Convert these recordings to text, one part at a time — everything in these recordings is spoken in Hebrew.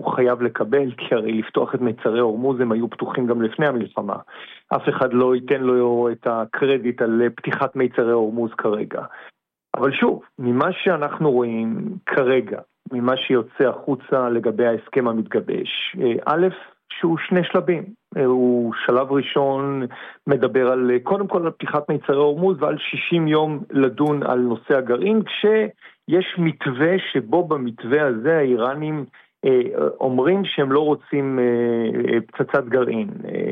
הוא חייב לקבל, כי הרי לפתוח את מצרי הורמוז הם היו פתוחים גם לפני המלחמה. אף אחד לא ייתן לו את הקרדיט על פתיחת מצרי הורמוז כרגע. אבל שוב, ממה שאנחנו רואים כרגע, ממה שיוצא החוצה לגבי ההסכם המתגבש, א', שהוא שני שלבים. הוא שלב ראשון מדבר על, קודם כל על פתיחת מצרי הורמוז ועל 60 יום לדון על נושא הגרעין, כשיש מתווה שבו במתווה הזה האיראנים אומרים שהם לא רוצים פצצת גרעין,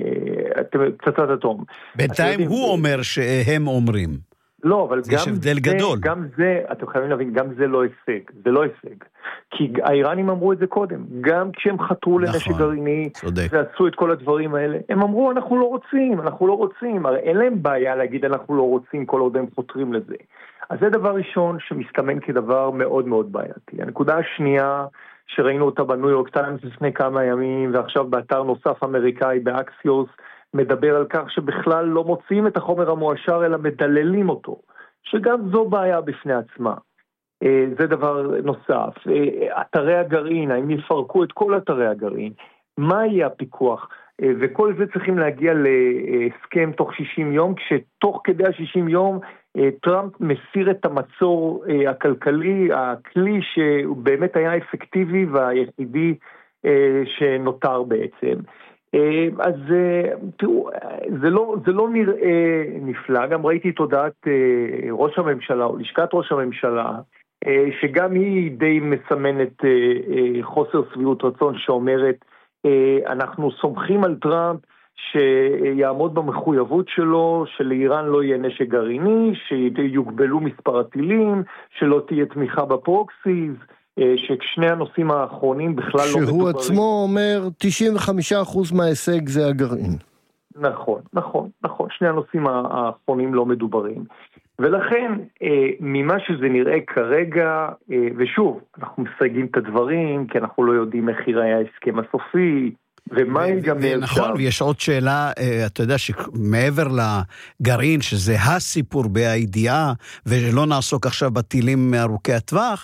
פצצת אטום. בינתיים הוא אומר שהם אומרים. לא, אבל יש הבדל גדול. גם זה, אתם חייבים להבין, גם זה לא הישג, זה לא הישג. כי האיראנים אמרו את זה קודם, גם כשהם חתרו לנשק גרעיני, ועשו את כל הדברים האלה, הם אמרו, אנחנו לא רוצים, הרי אין להם בעיה להגיד, אנחנו לא רוצים, כל עוד הם חותרים לזה. אז זה דבר ראשון שמסתמן כדבר מאוד מאוד בעייתי. הנקודה השנייה, שראינו אותה בניו יורק טיימס לפני כמה ימים, ועכשיו באתר נוסף אמריקאי, באקסיוס, מדבר על כך שבכלל לא מוציאים את החומר המואשר, אלא מדללים אותו, שגם זו בעיה בפני עצמה. זה דבר נוסף. אתרי הגרעין, האם יפרקו את כל אתרי הגרעין? מה יהיה הפיקוח? וכל זה צריכים להגיע להסכם תוך 60 יום, כשתוך כדי ה-60 יום טראמפ מסיר את המצור הכלכלי, הכלי שבאמת היה אפקטיבי והיחידי שנותר בעצם. אז תראו, זה לא נראה נפלא. גם ראיתי את הודעת ראש הממשלה או לשכת ראש הממשלה, שגם היא די מסמנת חוסר סבירות רצון, שאומרת אנחנו סומכים על טראמפ שיעמוד במחויבות שלו, שלאיראן לא יהיה נשק גרעיני, שיוגבלו מספר הטילים, שלא תהיה תמיכה בפרוקסיז, ששני הנושאים האחרונים בכלל לא מדוברים. שהוא עצמו אומר 95% מההישג זה הגרעין. נכון. שני הנושאים האחרונים לא מדוברים. ולכן, ממה שזה נראה כרגע, ושוב, אנחנו מסייגים את הדברים, כי אנחנו לא יודעים איך ייראה ההסכם הסופי, ומה ייגמר שם. נכון, ויש עוד שאלה, אתה יודע שמעבר לגרעין, שזה הסיפור בידיעה, ולא נעסוק עכשיו בטילים ארוכי הטווח,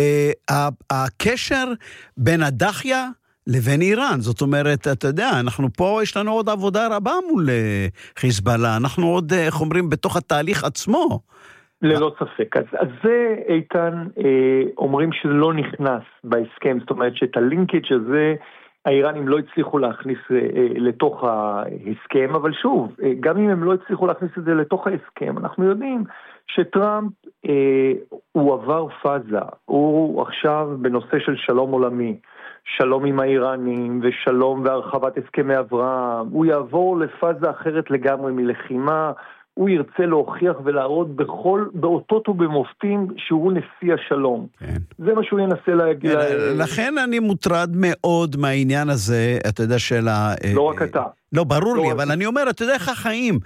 הקשר בין הדחיה לבין איראן, זאת אומרת, אתה יודע, אנחנו פה, יש לנו עוד עבודה רבה מול חיזבאללה, אנחנו עוד, איך אומרים, בתוך התהליך עצמו. ללא ספק. אז זה, איתן, אומרים שזה לא נכנס בהסכם, זאת אומרת שאת הלינקג' הזה, האיראנים לא הצליחו להכניס לתוך ההסכם, אבל שוב, גם אם הם לא הצליחו להכניס את זה לתוך ההסכם, אנחנו יודעים שטראמפ הוא עבר פאזה, הוא עכשיו בנושא של שלום עולמי, שלום עם האיראנים ושלום והרחבת הסכמי אברהם, הוא יעבור לפאזה אחרת לגמרי מלחימה, הוא ירצה להוכיח ולהראות באותות ובמופתים שהוא נשיא השלום. כן. זה מה שהוא ינסה להגיד. לכן אני מוטרד מאוד מהעניין הזה, אתה יודע, של לא רק אתה. לא, ברור לי, אבל אני אומר, אתה יודע איך החיים,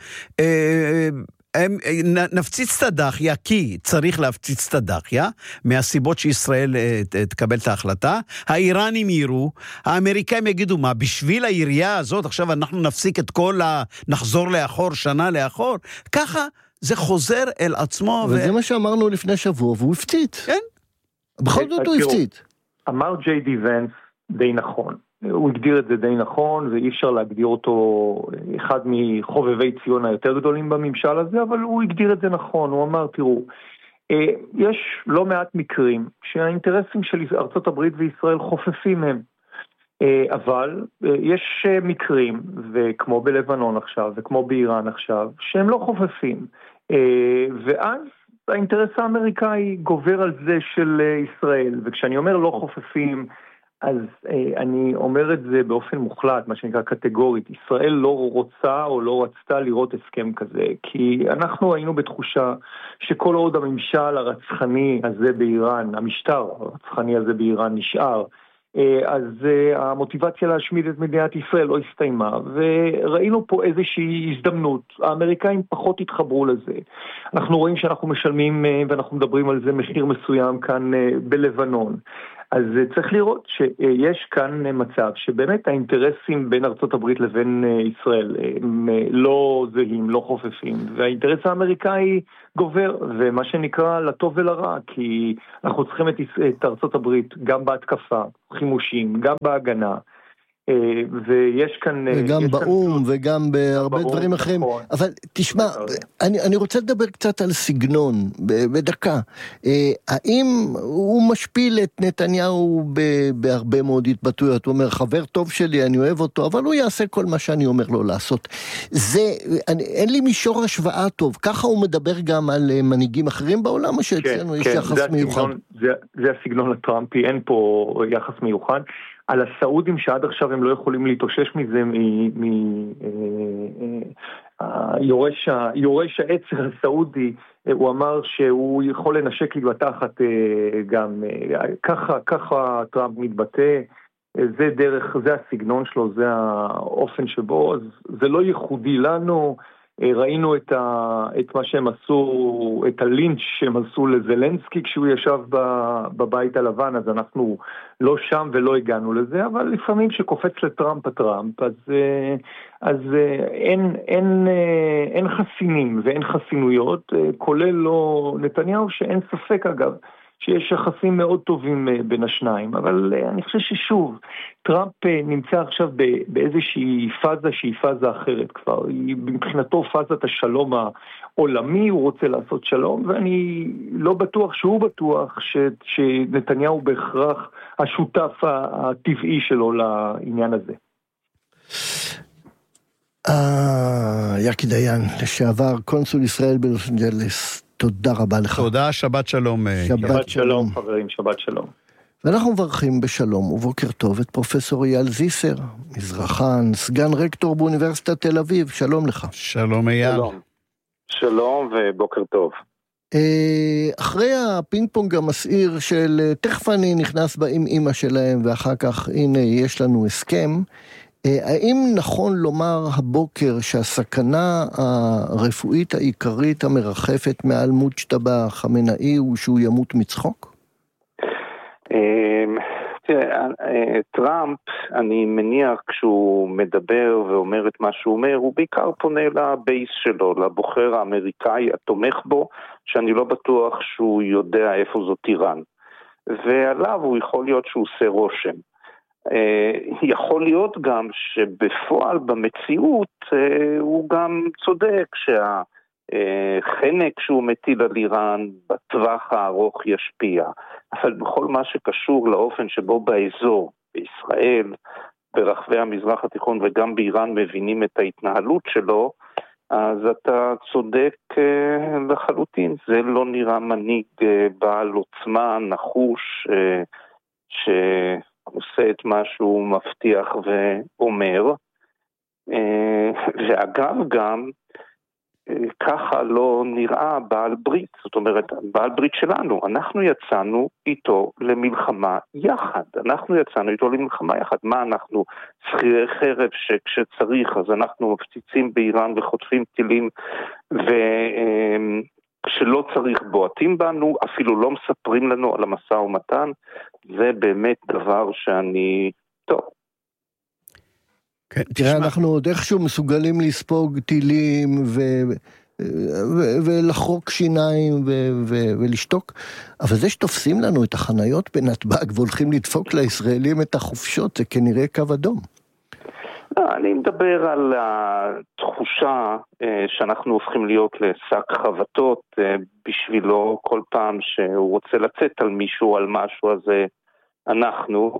נפציץ את הדחיה, כי צריך להפציץ את הדחיה, מהסיבות שישראל תקבל את ההחלטה, האיראנים יראו, האמריקאים יגידו, מה, בשביל הירייה הזאת, עכשיו אנחנו נפסיק את כל נחזור לאחור, שנה לאחור, ככה זה חוזר אל עצמו. וזה מה שאמרנו לפני שבוע, והוא הפציץ. כן. בכל זאת הוא הפציץ. אמר ג'יי די ונס די נכון. הוא הגדיר את זה די נכון, ואי אפשר להגדיר אותו אחד מחובבי ציון היותר גדולים בממשל הזה, אבל הוא הגדיר את זה נכון. הוא אמר, תראו, יש לא מעט מקרים שהאינטרסים של ארצות הברית וישראל חופפים הם, אבל יש מקרים, וכמו בלבנון עכשיו, וכמו באיראן עכשיו, שהם לא חופפים, ואז האינטרס האמריקאי גובר על זה של ישראל, וכשאני אומר לא חופפים, אז אני אומר את זה באופן מוחלט, מה שנקרא קטגורית. ישראל לא רוצה או לא רצתה לראות הסכם כזה, כי אנחנו היינו בתחושה שכל עוד הממשל הרצחני הזה באיראן, המשטר הרצחני הזה באיראן נשאר, אז המוטיבציה להשמיד את מדינת ישראל לא הסתיימה, וראינו פה איזושהי הזדמנות. האמריקאים פחות התחברו לזה. אנחנו רואים שאנחנו משלמים, ואנחנו מדברים על זה, מחיר מסוים כאן בלבנון. אז צריך לראות שיש כאן מצב שבאמת האינטרסים בין ארצות הברית לבין ישראל הם לא זהים, לא חופפים, והאינטרס האמריקאי גובר, ומה שנקרא לטוב ולרע, כי אנחנו צריכים את ארצות הברית גם בהתקפה, חימושים, גם בהגנה, ויש כאן... וגם באום וגם בהרבה דברים אחרים. אבל תשמע, אני רוצה לדבר קצת על סגנון, בדקה. האם הוא משפיל את נתניהו בהרבה מאוד התבטאויות? הוא אומר, חבר טוב שלי, אני אוהב אותו, אבל הוא יעשה כל מה שאני אומר לו לעשות. אין לי מישור השוואה טוב. ככה הוא מדבר גם על מנהיגים אחרים בעולם, או שאצלנו יש יחס מיוחד? זה הסגנון הטראמפי, אין פה יחס מיוחד. על הסעודים שעד עכשיו הם לא יכולים להתאושש מזה, יורש העצר הסעודי, הוא אמר שהוא יכול לנשק לי בתחת גם, ככה טראמפ מתבטא, זה הסגנון שלו, זה האופן שבו, זה לא ייחודי לנו, ראינו את מה שהם עשו, את הלינץ' שהם עשו לזלנסקי כשהוא ישב בבית הלבן, אז אנחנו לא שם ולא הגענו לזה, אבל לפעמים שקופץ לטראמפ, אז אין חסינים ואין חסינויות, כולל לא נתניהו, שאין ספק אגב, שיש יחסים מאוד טובים בין השניים, אבל אני חושב ששוב, טראמפ נמצא עכשיו באיזושהי פאזה שהיא פאזה אחרת כבר, היא מבחינתו פאזת השלום העולמי, הוא רוצה לעשות שלום, ואני לא בטוח שהוא בטוח שנתניהו בהכרח השותף הטבעי שלו לעניין הזה. יקי דיין, לשעבר קונסול ישראל בלוס אנג'לס, תודה רבה לך. תודה, שבת שלום. שבת שלום, חברים, שבת שלום. ואנחנו מברכים בשלום ובוקר טוב את פרופסור אייל זיסר, מזרחן, סגן רקטור באוניברסיטת תל אביב. שלום לך. שלום אייל. שלום ובוקר טוב. אחרי הפינג פונג המסעיר של תכף אני נכנס בה עם אמא שלהם ואחר כך הנה יש לנו הסכם, האם נכון לומר הבוקר שהסכנה הרפואית העיקרית המרחפת מעל מוג'תבא חמינאי הוא שהוא ימות מצחוק? טראמפ, אני מניח כשהוא מדבר ואומר את מה שהוא אומר, הוא בעיקר פונה לבייס שלו, לבוחר האמריקאי התומך בו, שאני לא בטוח שהוא יודע איפה זאת איראן. ועליו הוא יכול להיות שהוא עושה רושם. יכול להיות גם שבפועל במציאות הוא גם צודק שהחנק שהוא מטיל על איראן בטווח הארוך ישפיע, אבל בכל מה שקשור לאופן שבו באזור, בישראל, ברחבי המזרח התיכון וגם באיראן מבינים את ההתנהלות שלו, אז אתה צודק לחלוטין, זה לא נראה מנהיג בעל עוצמה, נחוש, עושה את מה שהוא מבטיח ואומר, ואגב גם ככה לא נראה בעל ברית, זאת אומרת בעל ברית שלנו, אנחנו יצאנו איתו למלחמה יחד, מה אנחנו שכירי חרב שכשצריך אז אנחנו מפציצים באיראן וחוטפים טילים כשלא צריך בועטים בנו, אפילו לא מספרים לנו על המשא ומתן, זה באמת דבר שאני טוב. תראה, אנחנו עוד איכשהו מסוגלים לספוג טילים ולחרוק שיניים ולשתוק, אבל זה שתופסים לנו את החניות בנתב"ג והולכים לדפוק לישראלים את החופשות, זה כנראה קו אדום. אני מדבר על התחושה שאנחנו הופכים להיות לשק חבטות בשבילו כל פעם שהוא רוצה לצאת על מישהו, על משהו, אז אנחנו,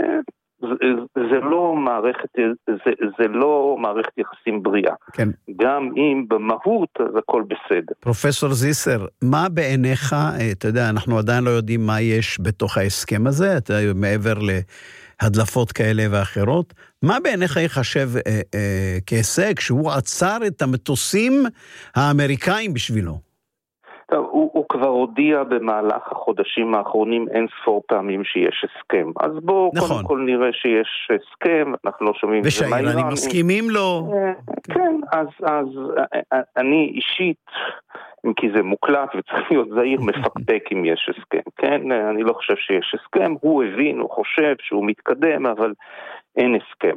זה לא מערכת יחסים בריאה. כן. גם אם במהות אז הכל בסדר. פרופסור זיסר, מה בעיניך, אתה יודע, אנחנו עדיין לא יודעים מה יש בתוך ההסכם הזה, אתה מעבר להדלפות כאלה ואחרות, מה בעיניך יחשב כהישג שהוא עצר את המטוסים האמריקאים בשבילו? הוא כבר הודיע במהלך החודשים האחרונים אין ספור פעמים שיש הסכם. אז בואו קודם כל נראה שיש הסכם, אנחנו לא שומעים... ושהאיראנים מסכימים לו. כן, אז אני אישית אם כי זה מוקלט וצריך להיות זהיר, מפקפק אם יש הסכם, כן? אני לא חושב שיש הסכם, הוא הבין, הוא חושב שהוא מתקדם, אבל אין הסכם.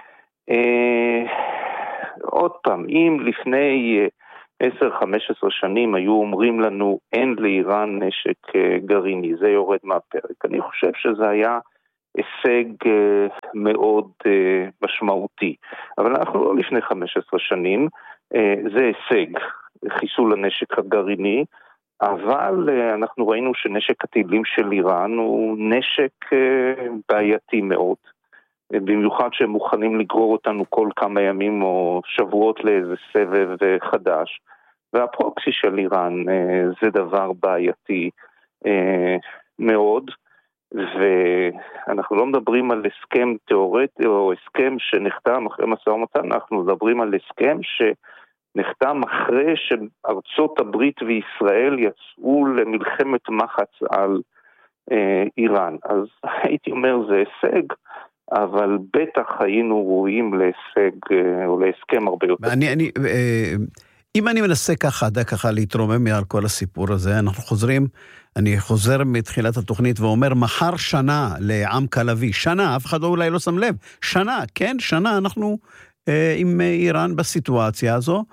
עוד פעם, אם לפני 10-15 שנים היו אומרים לנו אין לאיראן נשק גרעיני, זה יורד מהפרק. אני חושב שזה היה הישג מאוד משמעותי. אבל אנחנו לא לפני 15 שנים, זה הישג, חיסול הנשק הגרעיני, אבל אנחנו ראינו שנשק הטילים של איראן הוא נשק בעייתי מאוד. במיוחד שהם מוכנים לגרור אותנו כל כמה ימים או שבועות לאיזה סבב חדש. והפרוקסי של איראן זה דבר בעייתי מאוד, ואנחנו לא מדברים על הסכם תיאורטי או הסכם שנחתם אחרי משא ומתן, אנחנו מדברים על הסכם שנחתם אחרי שארצות הברית וישראל יצאו למלחמת מחץ על איראן. אז הייתי אומר זה הישג, אבל בטח היינו רואים להישג או להסכם הרבה יותר. אם אני מנסה ככה להתרומם מעל כל הסיפור הזה, אני חוזר מתחילת התוכנית ואומר, מחר שנה לעם קלבי, שנה, אף אחד אולי לא שם לב, שנה, אנחנו עם איראן בסיטואציה הזו,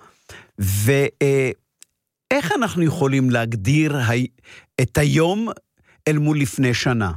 ואיך אנחנו יכולים להגדיר את היום אל מול לפני שנה?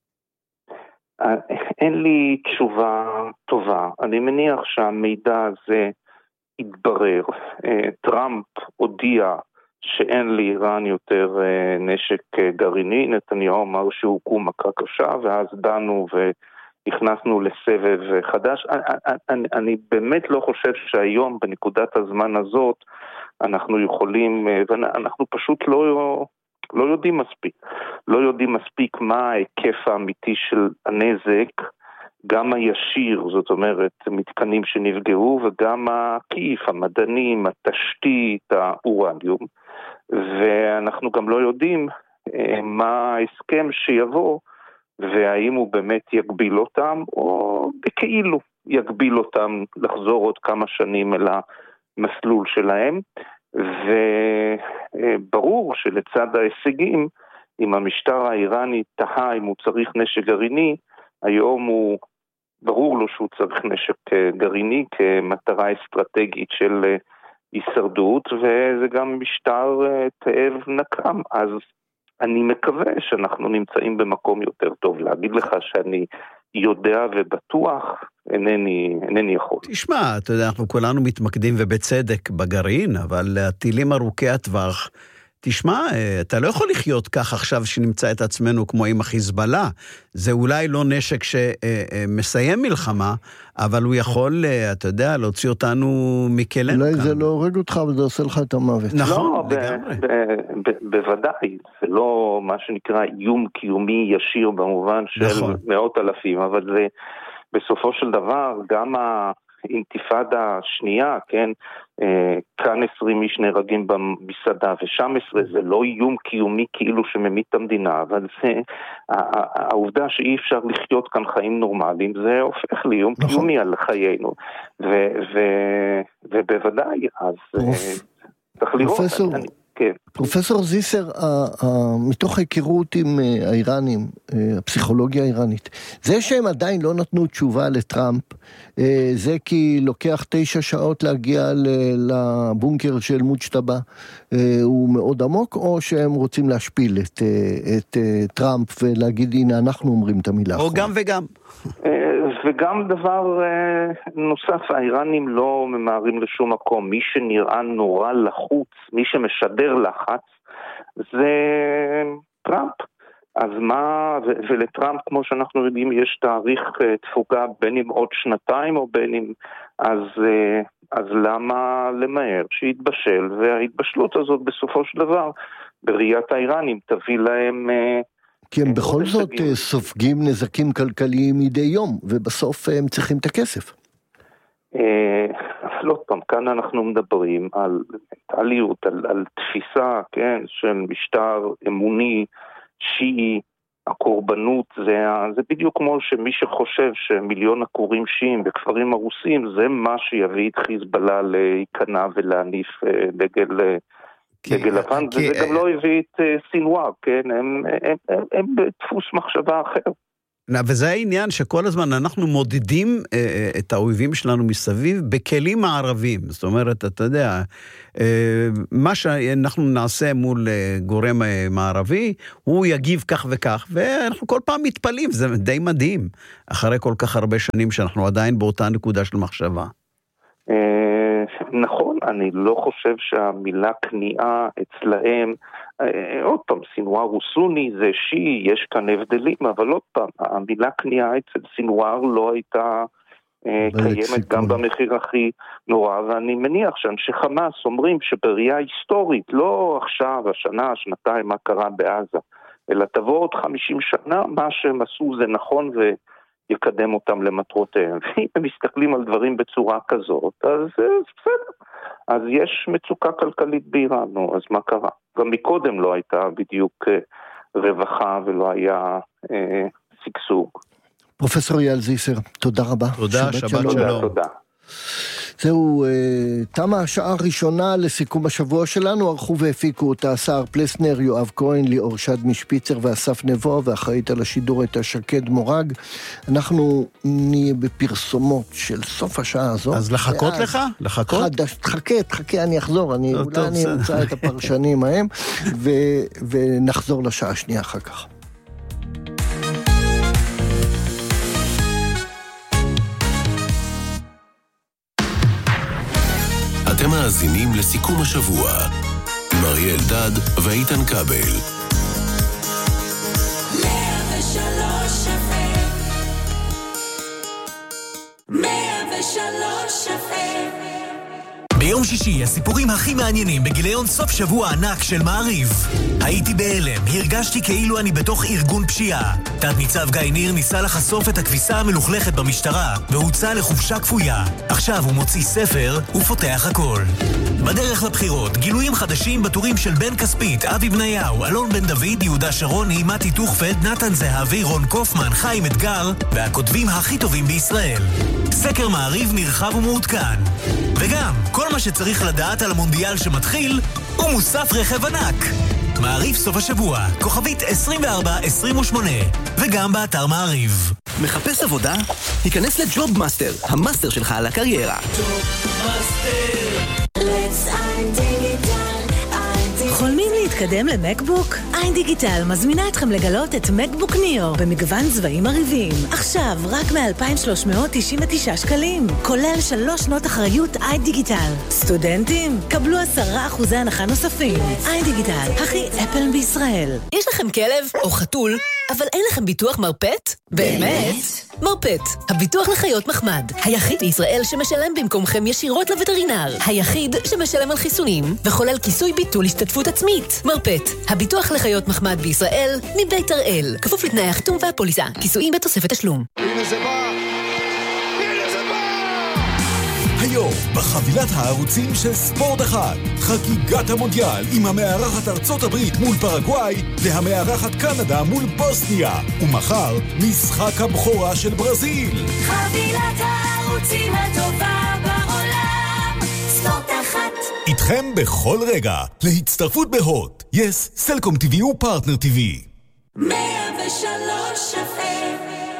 אין לי תשובה טובה. אני מניח שהמידע הזה התברר. טראמפ הודיע שאין לאיראן יותר נשק גרעיני. נתניהו אמר שהוקו מכה קשה, ואז דנו ונכנסנו לסבב חדש. אני באמת לא חושב שהיום, בנקודת הזמן הזאת, אנחנו יכולים, ואנחנו פשוט לא יודעים מספיק. לא יודעים מספיק מה ההיקף האמיתי של הנזק, גם הישיר, זאת אומרת, מתקנים שנפגעו, וגם העקיף, המדענים, התשתית, האורניום. ואנחנו גם לא יודעים מה ההסכם שיבוא, והאם הוא באמת יגביל אותם, או בכאילו יגביל אותם לחזור עוד כמה שנים אל המסלול שלהם. וברור שלצד ההישגים, אם המשטר האיראני תהה אם הוא צריך נשק גרעיני, היום ברור לו שהוא צריך נשק גרעיני כמטרה אסטרטגית של הישרדות, וזה גם משטר תאב נקם. אז אני מקווה שאנחנו נמצאים במקום יותר טוב. להגיד לך שאני יודע ובטוח, אינני יכול. תשמע, אתה יודע, אנחנו כולנו מתמקדים ובצדק בגרעין, אבל הטילים ארוכי הטווח, תשמע, אתה לא יכול לחיות כך עכשיו שנמצא את עצמנו כמו עם החיזבאללה. זה אולי לא נשק שמסיים מלחמה, אבל הוא יכול, אתה יודע, להוציא אותנו מכלנו. אולי זה לא הורג אותך, אבל זה עושה לך את המוות. נכון, לגמרי. בוודאי, זה לא מה שנקרא איום קיומי ישיר במובן של מאות אלפים, אבל זה בסופו של דבר גם האינתיפאדה השנייה, כן, כאן 20 איש נהרגים במסעדה ושם 10, זה לא איום קיומי כאילו שממית המדינה, אבל זה העובדה שאי אפשר לחיות כאן חיים נורמליים, זה הופך לאיום קיומי על חיינו, ובוודאי, אז צריך לראות. פרופסור זיסר, מתוך ההיכרות עם האיראנים, הפסיכולוגיה האיראנית, זה שהם עדיין לא נתנו תשובה לטראמפ, זה כי לוקח 9 שעות להגיע לבונקר של מוג'טבא, הוא מאוד עמוק, או שהם רוצים להשפיל את טראמפ ולהגיד, הנה אנחנו אומרים את המילה האחרונה. או גם וגם. וגם דבר נוסף, האיראנים לא ממהרים לשום מקום. מי שנראה נורא לחוץ, מי שמשדר לחץ, זה טראמפ. אז מה, ולטראמפ, כמו שאנחנו יודעים, יש תאריך תפוגה בין אם עוד 2 או בין אם, אז למה למהר? שיתבשל, וההתבשלות הזאת בסופו של דבר, בראיית האיראנים, תביא להם כי הם בכל זאת סופגים נזקים כלכליים מדי יום, ובסוף הם צריכים את הכסף. לא פעם, כאן אנחנו מדברים על מנטליות, על תפיסה, כן, של משטר אמוני, שיעי, הקורבנות, זה בדיוק כמו שמי שחושב שמיליון עקורים שיעים בכפרים הרוסים, זה מה שיביא את חיזבאללה להיכנע ולהניף דגל דגל לבן, וזה גם לא הביא את סינואר, כן? הם בדפוס מחשבה אחר. וזה העניין שכל הזמן אנחנו מודדים את האויבים שלנו מסביב בכלים מערבים. זאת אומרת, אתה יודע, מה שאנחנו נעשה מול גורם מערבי, הוא יגיב כך וכך, ואנחנו כל פעם מתפלים, זה די מדהים, אחרי כל כך הרבה שנים שאנחנו עדיין באותה נקודה של מחשבה. נכון, אני לא חושב שהמילה כניעה אצלהם, עוד פעם, סינואר הוא סוני, זה שיעי, יש כאן הבדלים, אבל עוד פעם, המילה כניעה אצל סינואר לא הייתה קיימת גם במחיר הכי נורא, ואני מניח שאנשי חמאס אומרים שבראייה היסטורית, לא עכשיו, השנה, השנתיים, מה קרה בעזה, אלא תבוא עוד 50 שנה, מה שהם עשו זה נכון יקדם אותם למטרותיהם. ואם הם מסתכלים על דברים בצורה כזאת, אז בסדר. אז יש מצוקה כלכלית באיראן, אז מה קרה? גם מקודם לא הייתה בדיוק רווחה ולא היה סגסוג. פרופסור אייל זיסר, תודה רבה. תודה, שבת שלום. תודה. זהו, תמה השעה הראשונה לסיכום השבוע שלנו, ערכו והפיקו אותה סער פלסנר, יואב כהן, ליאור שד משפיצר ואסף נבו, ואחראית על השידור את שקד מורג. אנחנו נהיה בפרסומות של סוף השעה הזו. אז לחכות לך? לחכות? תחכה, אני אחזור, אולי אני אמצא את הפרשנים ההם, ונחזור לשעה השנייה אחר כך. אתם מאזינים לסיכום השבוע עם אריאל דד ואיתן כבל. 103 FM. ביום שישי הסיפורים הכי מעניינים בגיליון סוף שבוע ענק של מעריב. הייתי בהלם, הרגשתי כאילו אני בתוך ארגון פשיעה. תת ניצב גיא ניר ניסה לחשוף את הכביסה המלוכלכת במשטרה והוצא לחופשה כפויה. עכשיו הוא מוציא ספר ופותח הכל. בדרך לבחירות, גילויים חדשים בטורים של בן כספית, אבי בניהו, אלון בן דוד, יהודה שרוני, מתי תוכפד, נתן זהבי, רון קופמן, חיים אתגר והכותבים הכי טובים בישראל. סקר מעריב נרחב ומעודכן. וגם, כל מה שצריך לדעת על המונדיאל שמתחיל הוא מוסף רכב ענק. מעריב סוף השבוע, כוכבית 2428, וגם באתר מעריב. מחפש עבודה? היכנס לג'וב מאסטר, המאסטר שלך על הקריירה. חולמים להתקדם למקבוק? איין דיגיטל מזמינה אתכם לגלות את מקבוק ניאו במגוון צבעים מריבים. עכשיו רק מ-2,399 שקלים, כולל 3 שנות אחריות איין דיגיטל. סטודנטים, קבלו 10% הנחה נוספים. איין דיגיטל, הכי אפל בישראל. יש לכם כלב או חתול, אבל אין לכם ביטוח מרפט? באמת? מרפט, הביטוח לחיות מחמד. היחיד בישראל שמשלם במקומכם ישירות לווטרינר. היחיד שמשלם על חיסונים וחולל כיסוי ביטול השתתפות עצמית. מרפט, הביטוח לחיות מחמד בישראל מבית הראל. כפוף לתנאי החיתום והפוליסה. כיסויים בתוספת תשלום. הנה זה בא! הנה זה בא! היום, בחבילת הערוצים של ספורט אחד, חגיגת המונדיאל עם המארחת ארצות הברית מול פרגוואי והמארחת קנדה מול בוסניה. ומחר, משחק הבכורה של ברזיל. חבילת הערוצים הטובה בעולם, ספורט אחד. איתכם בכל רגע, להצטרפות בהוט, יס, סלקום TV ופרטנר TV. 103 FM.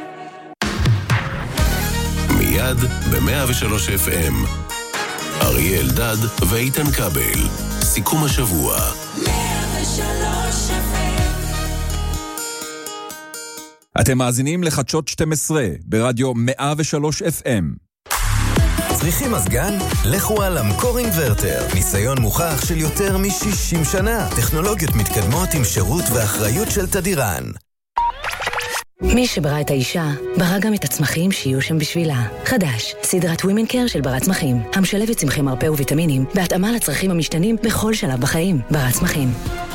מיד ב-103 FM. אריאל דד ואיתן כבל. סיכום השבוע. 103 FM. אתם מאזינים לחדשות 12 ברדיו 103 FM. צריכים מזגן? לכו על המקור אינברטר. ניסיון מוכח של יותר מ-60 שנה. טכנולוגיות מתקדמות עם שירות ואחריות של תדירן. מי שברא את האישה, ברא גם את הצמחים שיהיו שם בשבילה. חדש, סדרת Women Care של ברת צמחים, המשלבת צמחי מרפא וויטמינים, בהתאמה לצרכים המשתנים בכל שלב בחיים. ברת צמחים.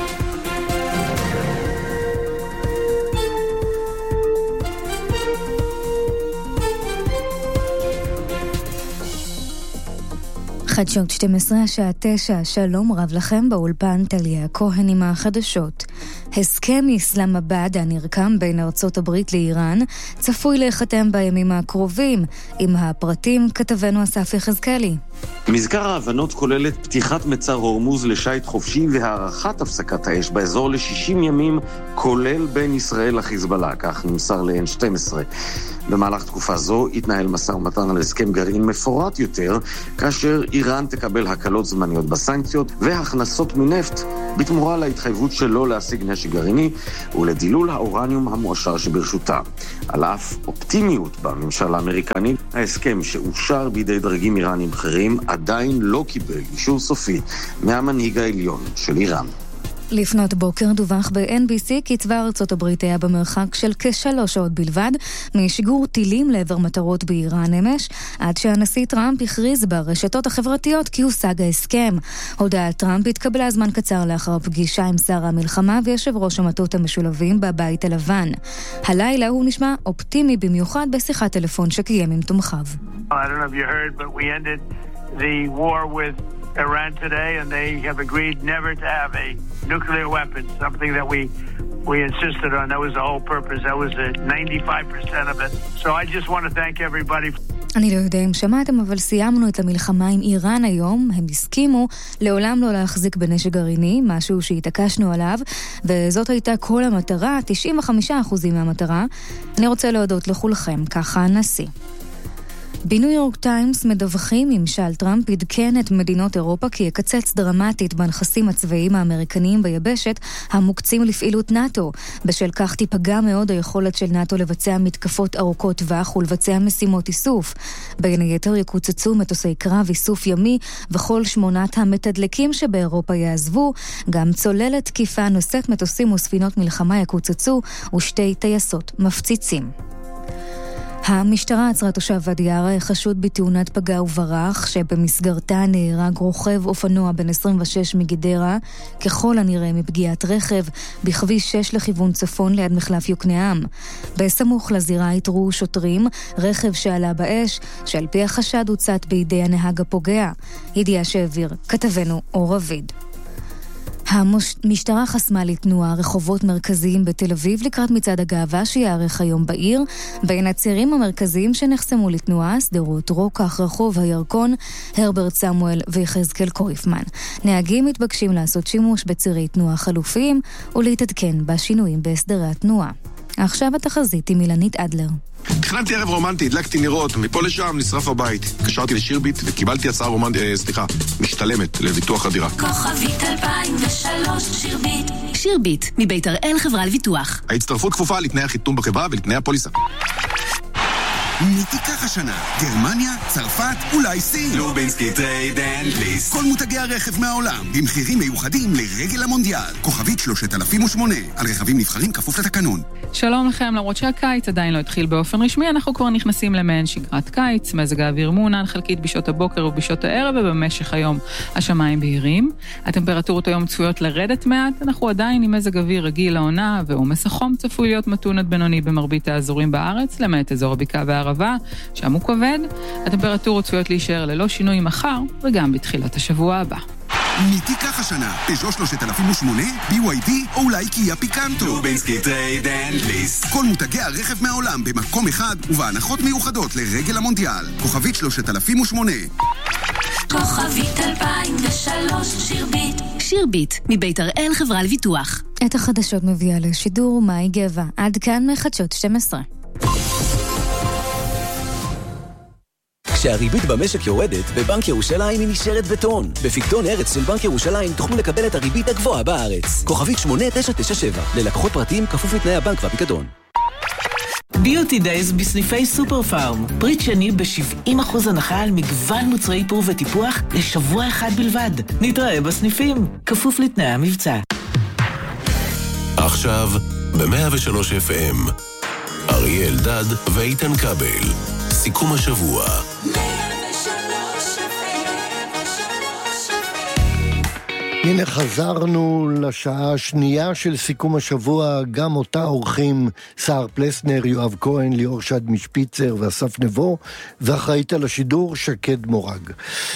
חדשות 12 השעה 9, שלום רב לכם באולפן טליה כהן עם החדשות. הסכם איסלאמבאד הנרקם בין ארצות הברית לאיראן צפוי להיחתם בימים הקרובים. עם הפרטים כתבנו אסף יחזקאלי. מזכר ההבנות כוללת פתיחת מצר הורמוז לשייט חופשי והארכת הפסקת האש באזור ל-60 ימים, כולל בין ישראל לחיזבאללה, כך נמסר ל-N12. במהלך תקופה זו התנהל משא ומתן על הסכם גרעין מפורט יותר, כאשר איראן תקבל הקלות זמניות בסנקציות והכנסות מנפט בתמורה להתחייבות שלא להשיג נשק גרעיני ולדילול האורניום המועשר שברשותה. על אף אופטימיות בממשל האמריקני, ההסכם שאושר בידי דרגים איראנים בכירים עדיין לא קיבל אישור סופי מהמנהיג העליון של איראן. לפנות בוקר דווח ב-NBC כי צבא ארצות הברית היה במרחק של כ3 שעות בלבד משיגור טילים לעבר מטרות באיראן אמש, עד שהנשיא טראמפ הכריז ברשתות החברתיות כי הושג ההסכם. הודעת טראמפ התקבלה זמן קצר לאחר פגישה עם שר המלחמה ויושב ראש המטות המשולבים בבית הלבן. הלילה הוא נשמע אופטימי במיוחד בשיחת טלפון שקיים עם תומכיו. I don't know if you heard, but we ended the war with Iran today, and they have agreed never to have a nuclear weapon, something that we insisted on. That was the whole purpose. That was 95% of it. So I just want to thank everybody. אני לא יודע אם שמעתם, אבל סיימנו את המלחמה עם איראן היום. הם הסכימו לעולם לא להחזיק בנשק גרעיני, משהו שהתעקשנו עליו, וזאת הייתה כל המטרה, 95% מהמטרה. אני רוצה להודות לכולכם, ככה הנשיא. בניו יורק טיימס מדווחים ממשל טראמפ עדכן את מדינות אירופה כי יקצץ דרמטית בנכסים הצבאיים האמריקניים ביבשת המוקצים לפעילות נאטו. בשל כך תיפגע מאוד היכולת של נאטו לבצע מתקפות ארוכות טווח ולבצע משימות איסוף. בין היתר יקוצצו מטוסי קרב, איסוף ימי וכל 8 המתדלקים שבאירופה יעזבו. גם צוללת תקיפה נושאת מטוסים וספינות מלחמה יקוצצו ושתי טייסות מפציצים. המשטרה עצרה תושב ואדי ערה חשוד בתאונת פגע וברח שבמסגרתה נהרג רוכב אופנוע בן 26 מגדרה, ככל הנראה מפגיעת רכב בכביש 6 לכיוון צפון ליד מחלף יוקנעם. בסמוך לזירה התרו שוטרים רכב שעלה באש, שעל פי החשד הוצת בידי הנהג הפוגע. ידיעה שהעביר כתבנו אור רביד. המשטרה חסמה לתנועה רחובות מרכזיים בתל אביב לקראת מצעד הגאווה שיערך היום בעיר. בין הצירים המרכזיים שנחסמו לתנועה, סדרות רוקח, רחוב הירקון, הרברט סמואל ויחזקאל קוריפמן. נהגים מתבקשים לעשות שימוש בצירי תנועה חלופיים ולהתעדכן בשינויים בהסדרי התנועה. עכשיו התחזית עם אילנית אדלר. תכננתי ערב רומנטי, הדלקתי נרות, מפה לשם נשרף הבית. קשרתי לשירביט וקיבלתי הצעה משתלמת לביטוח הדירה. כוכבית 2003 שירביט. שירביט, מבית הראל חברה לביטוח. ההצטרפות כפופה לתנאי החיתום בחברה ולתנאי הפוליסה. מי תיקח השנה? גרמניה, צרפת, אולי סין? לובינסקי טרייד אנד ליסט. כל מותגי הרכב מהעולם, במחירים מיוחדים לרגל המונדיאל. כוכבית 3008, על רכבים נבחרים כפוף לתקנון. שלום לכם, למרות שהקיץ עדיין לא התחיל באופן רשמי, אנחנו כבר נכנסים למעין שגרת קיץ, מזג האוויר מעונן חלקית בשעות הבוקר ובשעות הערב, ובמשך היום השמיים בהירים. הטמפרטורות היום צפויות לרדת מעט, אנחנו עדיין עם מזג אוויר רגיל לעונה, ועומס החום צפוי להיות מתון עד בינוני במרבית האזורים בארץ, למעט אזור הבקעה והערבה, שם הוא כבד. הטמפרטורות צפויות להישאר ללא שינוי מחר, וגם בתחילת השבוע הבא. מי תיקח השנה? פז'ו 3008, BYD או אולי קיה פיקנטו? לובינסקי טרייד אנד ליסט. כל מותגי הרכב מהעולם במקום אחד ובהנחות מיוחדות לרגל המונדיאל. כוכבית 3008. כוכבית 2003 שירביט. שירביט, מבית הראל חברה לביטוח. את החדשות מביאה לשידור מאי גבע. עד כאן מחדשות 12. כשהריבית במשק יורדת, בבנק ירושלים היא נשארת בטון. בפקדון ארץ של בנק ירושלים תוכלו לקבל את הריבית הגבוהה בארץ. כוכבית 8997, ללקוחות פרטיים כפוף לתנאי הבנק והפיקדון. ביוטי דייז בסניפי סופר פארם. פריט שני ב-70% הנחה על מגוון מוצרי איפור וטיפוח לשבוע אחד בלבד. נתראה בסניפים, כפוף לתנאי המבצע. עכשיו, ב-103 FM, אריה אלדד ואיתן כבל. סיכום השבוע. הנה חזרנו לשעה השנייה של סיכום השבוע, גם אותה עורכים סער פלסנר, יואב כהן, ליאור שד משפיצר ואסף נבו, ואחראית על השידור שקד מורג.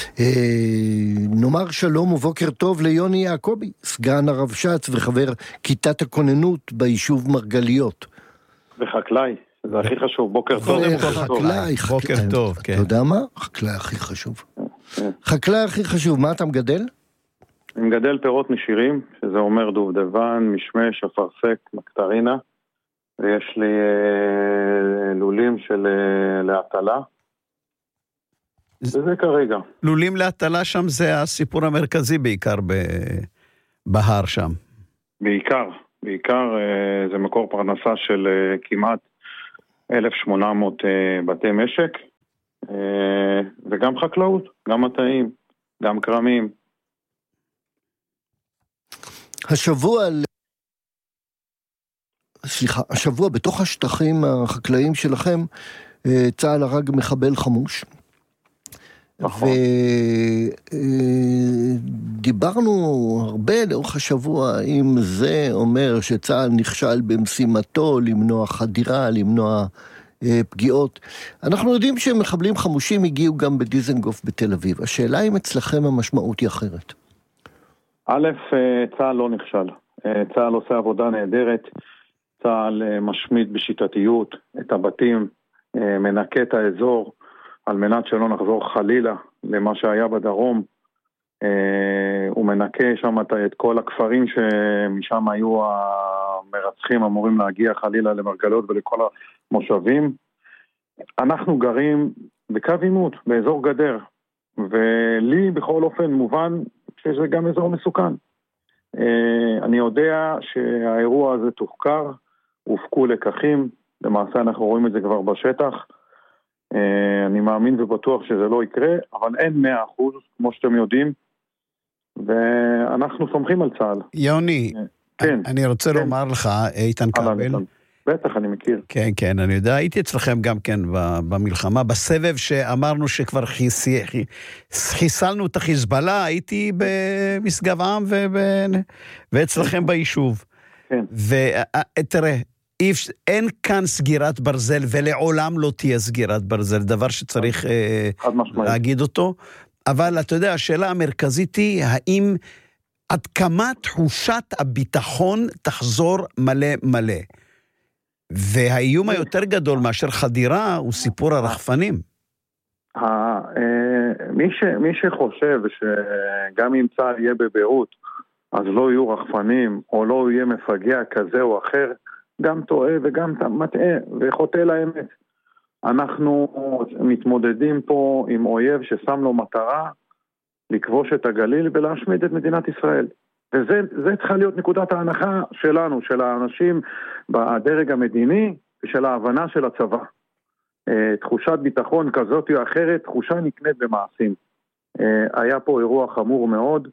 נאמר שלום ובוקר טוב ליוני יעקבי, סגן הרב שץ וחבר כיתת הכוננות ביישוב מרגליות. וחקלאי, זה הכי חשוב, בוקר טוב. חקלאי, בוקר טוב, כן. אתה יודע מה? חקלאי הכי חשוב. חקלאי הכי חשוב, מה אתה מגדל? אני מגדל פירות נשירים, שזה אומר דובדבן, משמש, אפרסק, מקטרינה, ויש לי לולים של להטלה. וזה כרגע. לולים להטלה שם זה הסיפור המרכזי בעיקר בהר שם. בעיקר זה מקור פרנסה של כמעט 1,800 בתי משק, וגם חקלאות, גם מטעים, גם קרמים. השבוע בתוך השטחים החקלאיים שלכם צה"ל הרג מחבל חמוש. נכון. ודיברנו הרבה לאורך השבוע אם זה אומר שצה"ל נכשל במשימתו למנוע חדירה, למנוע פגיעות. אנחנו יודעים שמחבלים חמושים הגיעו גם בדיזנגוף בתל אביב. השאלה אם אצלכם המשמעות היא אחרת. א', צה"ל לא נכשל. צה"ל עושה עבודה נהדרת, צה"ל משמיד בשיטתיות את הבתים, מנקה את האזור, על מנת שלא נחזור חלילה למה שהיה בדרום. הוא מנקה שם את כל הכפרים שמשם היו המרצחים אמורים להגיע חלילה למרגלות ולכל המושבים. אנחנו גרים בקו עימות, באזור גדר, ולי בכל אופן מובן שזה גם אזור מסוכן. אני יודע שהאירוע הזה תוחקר, הופקו לקחים, למעשה אנחנו רואים את זה כבר בשטח, אני מאמין ובטוח שזה לא יקרה, אבל אין 100%, כמו שאתם יודעים, ואנחנו סומכים על צה"ל. יוני, כן, אני רוצה לומר לך, איתן כבל, בטח, אני מכיר. כן, כן, אני יודע, הייתי אצלכם גם כן במלחמה, בסבב שאמרנו שכבר חיסלנו את החיזבאללה, הייתי במסגב עם ואצלכם ביישוב. כן. ותראה, אין כאן סגירת ברזל, ולעולם לא תהיה סגירת ברזל, דבר שצריך להגיד אותו, אבל אתה יודע, השאלה המרכזית היא, האם עד כמה תחושת הביטחון תחזור מלא מלא? והאיום היותר גדול מאשר חדירה הוא סיפור הרחפנים. מי שחושב שגם אם צה"ל יהיה בביירות, אז לא יהיו רחפנים, או לא יהיה מפגע כזה או אחר, גם טועה וגם מטעה וחוטא לאמת. אנחנו מתמודדים פה עם אויב ששם לו מטרה לכבוש את הגליל ולהשמיד את מדינת ישראל. וזה צריכה להיות נקודת ההנחה שלנו, של האנשים בדרג המדיני ושל ההבנה של הצבא. תחושת ביטחון כזאת או אחרת, תחושה נקנית במעשים. היה פה אירוע חמור מאוד.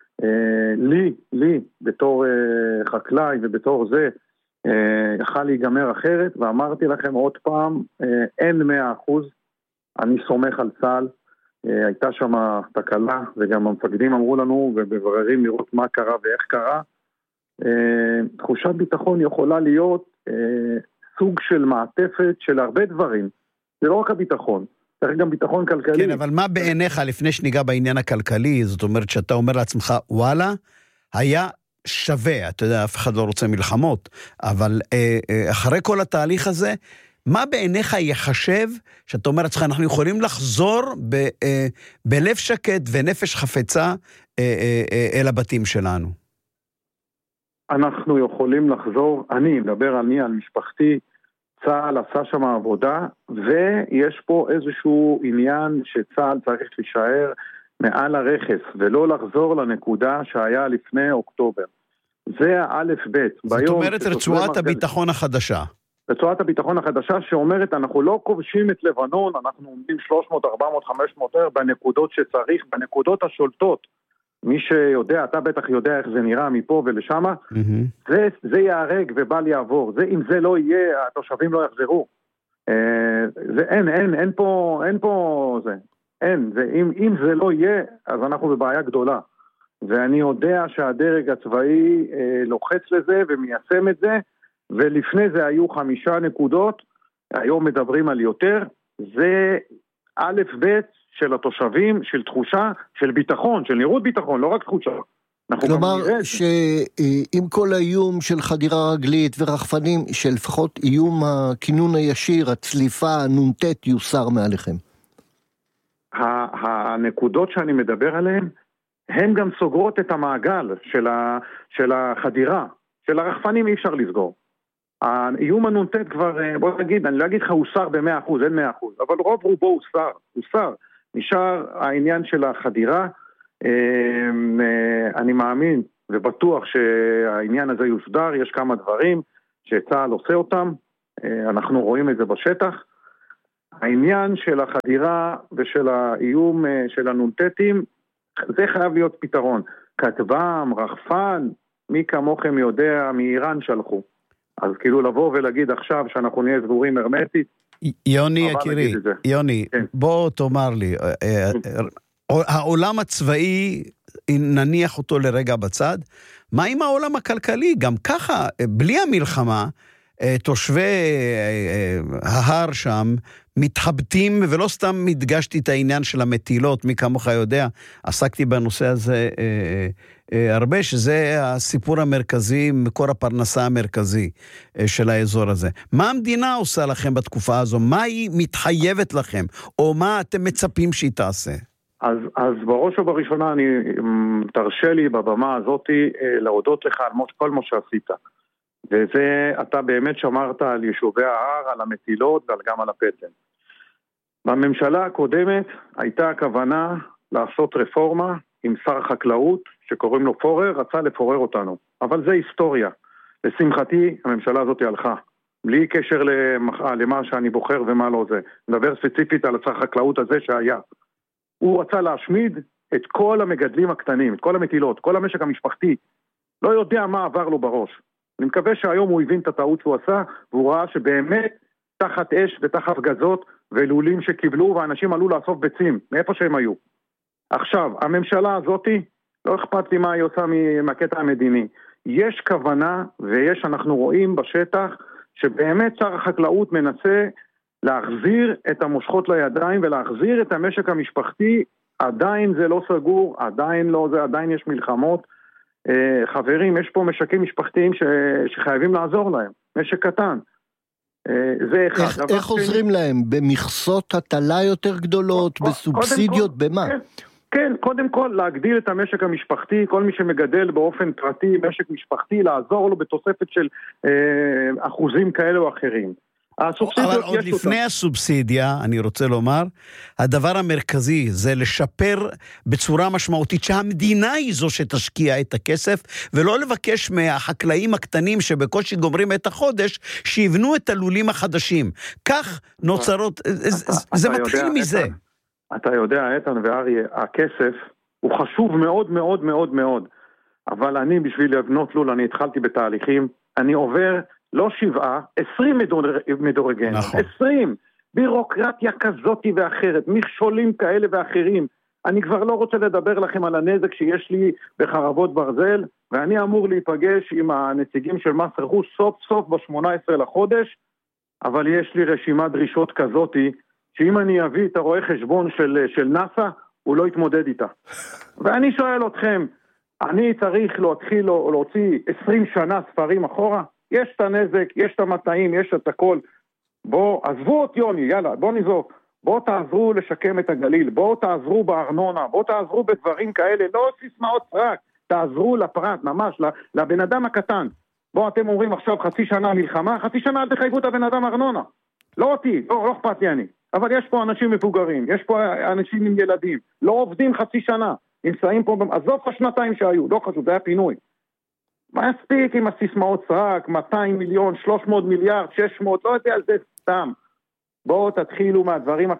לי בתור חקלאי ובתור זה, יכל להיגמר אחרת, ואמרתי לכם עוד פעם, אין 100%, אני סומך על צה"ל, הייתה שם תקלה, וגם המפקדים אמרו לנו, ובבררים לראות מה קרה ואיך קרה, תחושת ביטחון יכולה להיות סוג של מעטפת של הרבה דברים, זה לא רק הביטחון, צריך גם ביטחון כלכלי. כן, אבל מה בעיניך, לפני שניגע בעניין הכלכלי, זאת אומרת שאתה אומר לעצמך, וואלה, היה שווה, אתה יודע, אף אחד לא רוצה מלחמות, אבל אחרי כל התהליך הזה, מה בעיניך יחשב, שאתה אומר לעצמך, אנחנו יכולים לחזור בלב שקט ונפש חפצה אל הבתים שלנו? אנחנו יכולים לחזור, אני מדבר על משפחתי, צה"ל עשה שם עבודה, ויש פה איזשהו עניין שצה"ל צריך להישאר מעל הרכס, ולא לחזור לנקודה שהיה לפני אוקטובר. זה האלף בית. זאת אומרת רצועת הביטחון החדשה. רצועת הביטחון החדשה שאומרת, אנחנו לא כובשים את לבנון, אנחנו עומדים 300, 400, 500 בנקודות שצריך, בנקודות השולטות. מי שיודע, אתה בטח יודע איך זה נראה מפה ולשם, זה יהרג ובל יעבור. אם זה לא יהיה, התושבים לא יחזרו. אין פה זה. אם זה לא יהיה, אז אנחנו בבעיה גדולה. ואני יודע שהדרג הצבאי לוחץ לזה ומיישם את זה, ולפני זה היו 5 נקודות, היום מדברים על יותר, זה א' ב' של התושבים, של תחושה, של ביטחון, של נראות ביטחון, לא רק תחושה. כלומר שעם כל האיום של חדירה רגלית ורחפנים, שלפחות איום הכינון הישיר, הצליפה, הנונטט יוסר מעליכם. הנקודות שאני מדבר עליהן, הן גם סוגרות את המעגל של החדירה, של הרחפנים אי אפשר לסגור. האיום הנונטט כבר, בוא נגיד, אני לא אגיד לך הוסר ב100%, אין 100%, אבל רוב רובו הוסר. נשאר העניין של החדירה, אני מאמין ובטוח שהעניין הזה יוסדר, יש כמה דברים שצה"ל עושה אותם, אנחנו רואים את זה בשטח. העניין של החדירה ושל האיום של הנונטטים, זה חייב להיות פתרון. כתבם, רחפן, מי כמוכם יודע, מאיראן שלחו. אז כאילו לבוא ולהגיד עכשיו שאנחנו נהיה סגורים הרמטית. יוני יקירי, יוני, בוא תאמר לי, העולם הצבאי, נניח אותו לרגע בצד, מה עם העולם הכלכלי? גם ככה, בלי המלחמה, תושבי ההר שם מתחבטים, ולא סתם הדגשתי את העניין של המטילות, מי כמוך יודע, עסקתי בנושא הזה הרבה, שזה הסיפור המרכזי, מקור הפרנסה המרכזי של האזור הזה. מה המדינה עושה לכם בתקופה הזו? מה היא מתחייבת לכם? או מה אתם מצפים שהיא תעשה? אז בראש ובראשונה אני תרשה לי בבמה הזאת להודות לך על כל מה שעשית. וזה, אתה באמת שמרת על יישובי ההר, על המטילות ועל גם על הפטם. בממשלה הקודמת הייתה הכוונה לעשות רפורמה עם שר החקלאות שקוראים לו פורר, רצה לפורר אותנו. אבל זה היסטוריה. לשמחתי הממשלה הזאת הלכה. בלי קשר למה שאני בוחר ומה לא זה. נדבר ספציפית על שר החקלאות הזה שהיה. הוא רצה להשמיד את כל המגדלים הקטנים, את כל המטילות, כל המשק המשפחתי. לא יודע מה עבר לו בראש. אני מקווה שהיום הוא הבין את הטעות שהוא עשה, והוא ראה שבאמת תחת אש ותחת גזות ולולים שקיבלו, ואנשים עלו לאסוף ביצים, מאיפה שהם היו. עכשיו, הממשלה הזאת, לא אכפת לי מה היא עושה מהקטע המדיני. יש כוונה, אנחנו רואים בשטח, שבאמת שר החקלאות מנסה להחזיר את המושכות לידיים, ולהחזיר את המשק המשפחתי, עדיין זה לא סגור, עדיין יש מלחמות, חברים, יש פה משקים משפחתיים שחייבים לעזור להם, משק קטן. זה אחד. איך עוזרים להם? במכסות הטלה יותר גדולות? בסובסידיות? במה? כן, קודם כל להגדיל את המשק המשפחתי, כל מי שמגדל באופן פרטי משק משפחתי, לעזור לו בתוספת של אחוזים כאלה או אחרים. אבל עוד לפני הסובסידיה, אני רוצה לומר, הדבר המרכזי זה לשפר בצורה משמעותית שהמדינה היא זו שתשקיע את הכסף, ולא לבקש מהחקלאים הקטנים שבקושי גומרים את החודש, שיבנו את הלולים החדשים. כך נוצרות, זה מתחיל מזה. אתה יודע, איתן ואריה, הכסף הוא חשוב מאוד מאוד מאוד מאוד, אבל אני בשביל לבנות לול, אני התחלתי בתהליכים, אני עובר לא 7, 20 מדורגים, נכון. 20, בירוקרטיה כזאת ואחרת, מכשולים כאלה ואחרים, אני כבר לא רוצה לדבר לכם על הנזק שיש לי בחרבות ברזל, ואני אמור להיפגש עם הנציגים של מס רכוש סוף סוף ב-18 לחודש, אבל יש לי רשימת דרישות כזאת, שאם אני אביא את הרואה חשבון של נאסא, הוא לא יתמודד איתה. ואני שואל אתכם, אני צריך להתחיל להוציא 20 שנה ספרים אחורה? יש את הנזק, יש את המטעים, יש את הכל. בואו, עזבו את יוני, יאללה, בואו נזרוק. בואו תעזרו לשקם את הגליל, בואו תעזרו בארנונה, בואו תעזרו בדברים כאלה, לא סיסמאות רק, תעזרו לפרט, ממש, לבן אדם הקטן. בואו אתם אומרים עכשיו חצי שנה מלחמה, חצי שנה אל תחייבו את הבן אדם ארנונה. לא אותי, לא אכפת לי אני. אבל יש פה אנשים מבוגרים, יש פה אנשים עם ילדים, לא עובדים חצי שנה, נמצאים פה, עזוב השנתיים שהיו, לא חשוב, זה היה פינוי. מה יספיק עם הסיסמאות סרק, 200 מיליון, 300 מיליארד, 600, לא יודע על זה סתם. בואו תתחילו מהדברים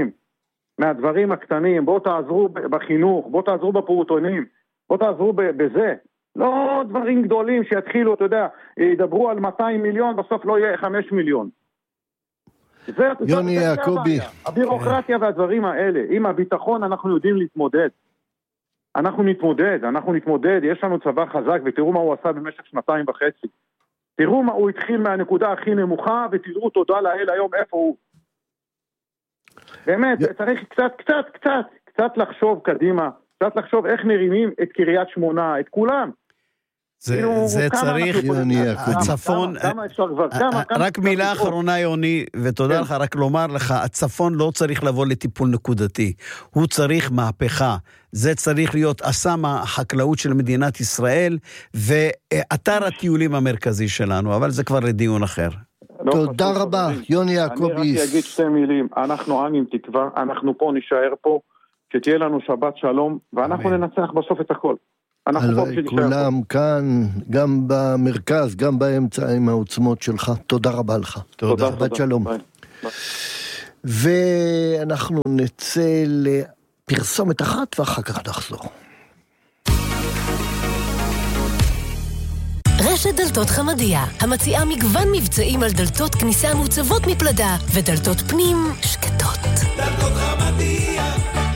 הקטנים, בואו תעזרו בחינוך, בואו תעזרו בפעוטונים, בואו תעזרו בזה. לא דברים גדולים שיתחילו, אתה יודע, ידברו על 200 מיליון, בסוף לא יהיה 5 מיליון. יוני יעקובי. הבירוקרטיה והדברים האלה, עם הביטחון אנחנו יודעים להתמודד. אנחנו נתמודד, יש לנו צבא חזק, ותראו מה הוא עשה במשך 2.5. תראו מה הוא התחיל מהנקודה הכי נמוכה, ותראו תודה לאל היום איפה הוא. באמת, צריך קצת לחשוב קדימה, קצת לחשוב איך מרימים את קריית שמונה, את כולם. זה צריך, הצפון, רק מילה אחרונה יוני, ותודה לך, רק לומר לך, הצפון לא צריך לבוא לטיפול נקודתי, הוא צריך מהפכה, זה צריך להיות אסם החקלאות של מדינת ישראל, ואתר הטיולים המרכזי שלנו, אבל זה כבר לדיון אחר. תודה רבה, יוני יעקוביס. אני רק אגיד 2 מילים, אנחנו עם תקווה, אנחנו פה נשאר פה, שתהיה לנו שבת שלום, ואנחנו ננצח בסוף את הכל. כולם כאן, גם במרכז, גם באמצע עם העוצמות שלך. תודה רבה לך. תודה. שבת שלום. ואנחנו נצא לפרסומת אחת ואחר כך נחזור. רשת דלתות חמדיה, המציעה מגוון מבצעים על דלתות כניסה מוצבות מפלדה ודלתות פנים שקטות. דלתות חמדיה.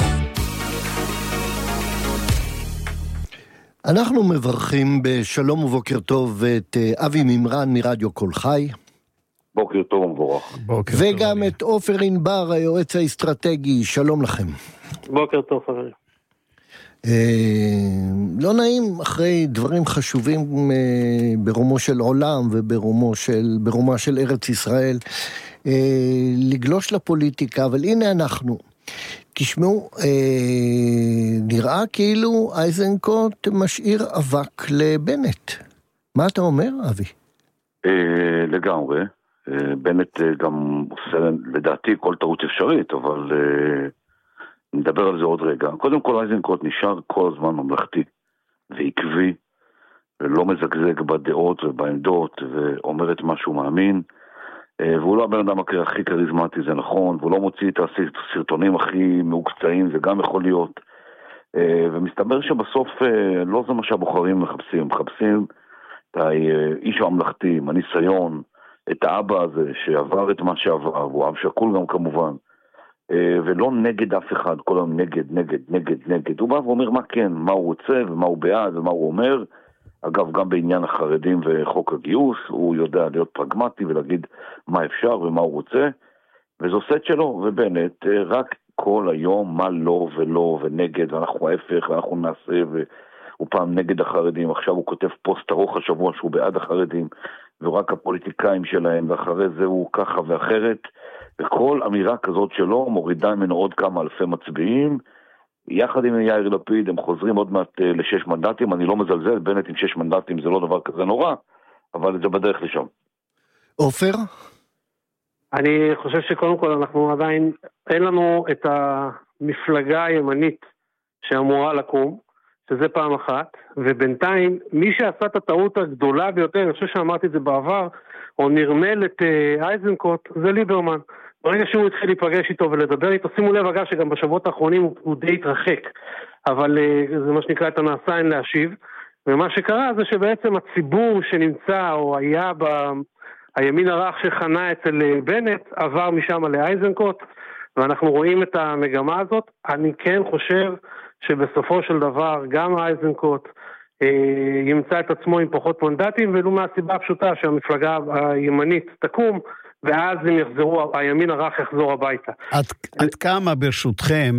אנחנו מברכים בשלום ובוקר טוב את אבי ממרן מרדיו כל חי. בוקר טוב ומבורך. וגם את עופר ענבר, היועץ האסטרטגי, שלום לכם. בוקר טוב חברים. לא נעים אחרי דברים חשובים ברומו של עולם וברומה של ארץ ישראל לגלוש לפוליטיקה, אבל הנה אנחנו. תשמעו, נראה כאילו אייזנקוט משאיר אבק לבנט. מה אתה אומר, אבי? לגמרי. בנט גם עושה לדעתי כל טעות אפשרית, אבל נדבר על זה עוד רגע. קודם כל אייזנקוט נשאר כל הזמן ממלכתי ועקבי, ולא מזגזג בדעות ובעמדות, ואומר את מה שהוא מאמין, והוא לא הבן אדם הכי קריזמטי, זה נכון, והוא לא מוציא את הסרטונים הכי מעוקצעים, זה גם יכול להיות, ומסתבר שבסוף לא זה מה שהבוחרים מחפשים את האיש הממלכתי, הניסיון, את האבא הזה שעבר את מה שעבר, והוא אב שקול גם כמובן, ולא נגד אף אחד, כל היום נגד, הוא בא ואומר מה כן, מה הוא רוצה ומה הוא בעד ומה הוא אומר. אגב, גם בעניין החרדים וחוק הגיוס, הוא יודע להיות פרגמטי ולהגיד מה אפשר ומה הוא רוצה, וזה עושה את שלו. ובנט רק כל היום מה לא ולא ונגד, ואנחנו ההפך ואנחנו נעשה, והוא פעם נגד החרדים, עכשיו הוא כותב פוסט ארוך השבוע שהוא בעד החרדים, ורק הפוליטיקאים שלהם, ואחרי זה הוא ככה ואחרת, וכל אמירה כזאת שלו מורידה ממנו עוד כמה אלפי מצביעים, יחד עם יאיר לפיד הם חוזרים עוד מעט ל6 מנדטים, אני לא מזלזל, בנט עם 6 מנדטים זה לא דבר כזה נורא, אבל זה בדרך לשם. עופר? אני חושב שקודם כל אנחנו עדיין, אין לנו את המפלגה הימנית שאמורה לקום, שזה פעם אחת, ובינתיים מי שעשה את הטעות הגדולה ביותר, אני חושב שאמרתי את זה בעבר, או נרמל את אייזנקוט, זה ליברמן. ברגע שהוא התחיל להיפגש איתו ולדבר איתו, שימו לב אגב שגם בשבועות האחרונים הוא די התרחק, אבל זה מה שנקרא את הנעשה אין להשיב, ומה שקרה זה שבעצם הציבור שנמצא או היה הימין הרך שחנה אצל בנט, עבר משם לאייזנקוט, ואנחנו רואים את המגמה הזאת. אני כן חושב שבסופו של דבר גם אייזנקוט ימצא את עצמו עם פחות מנדטים, ולו מהסיבה הפשוטה שהמפלגה הימנית תקום, ואז הם יחזרו, הימין הרך יחזור הביתה. עד כמה ברשותכם,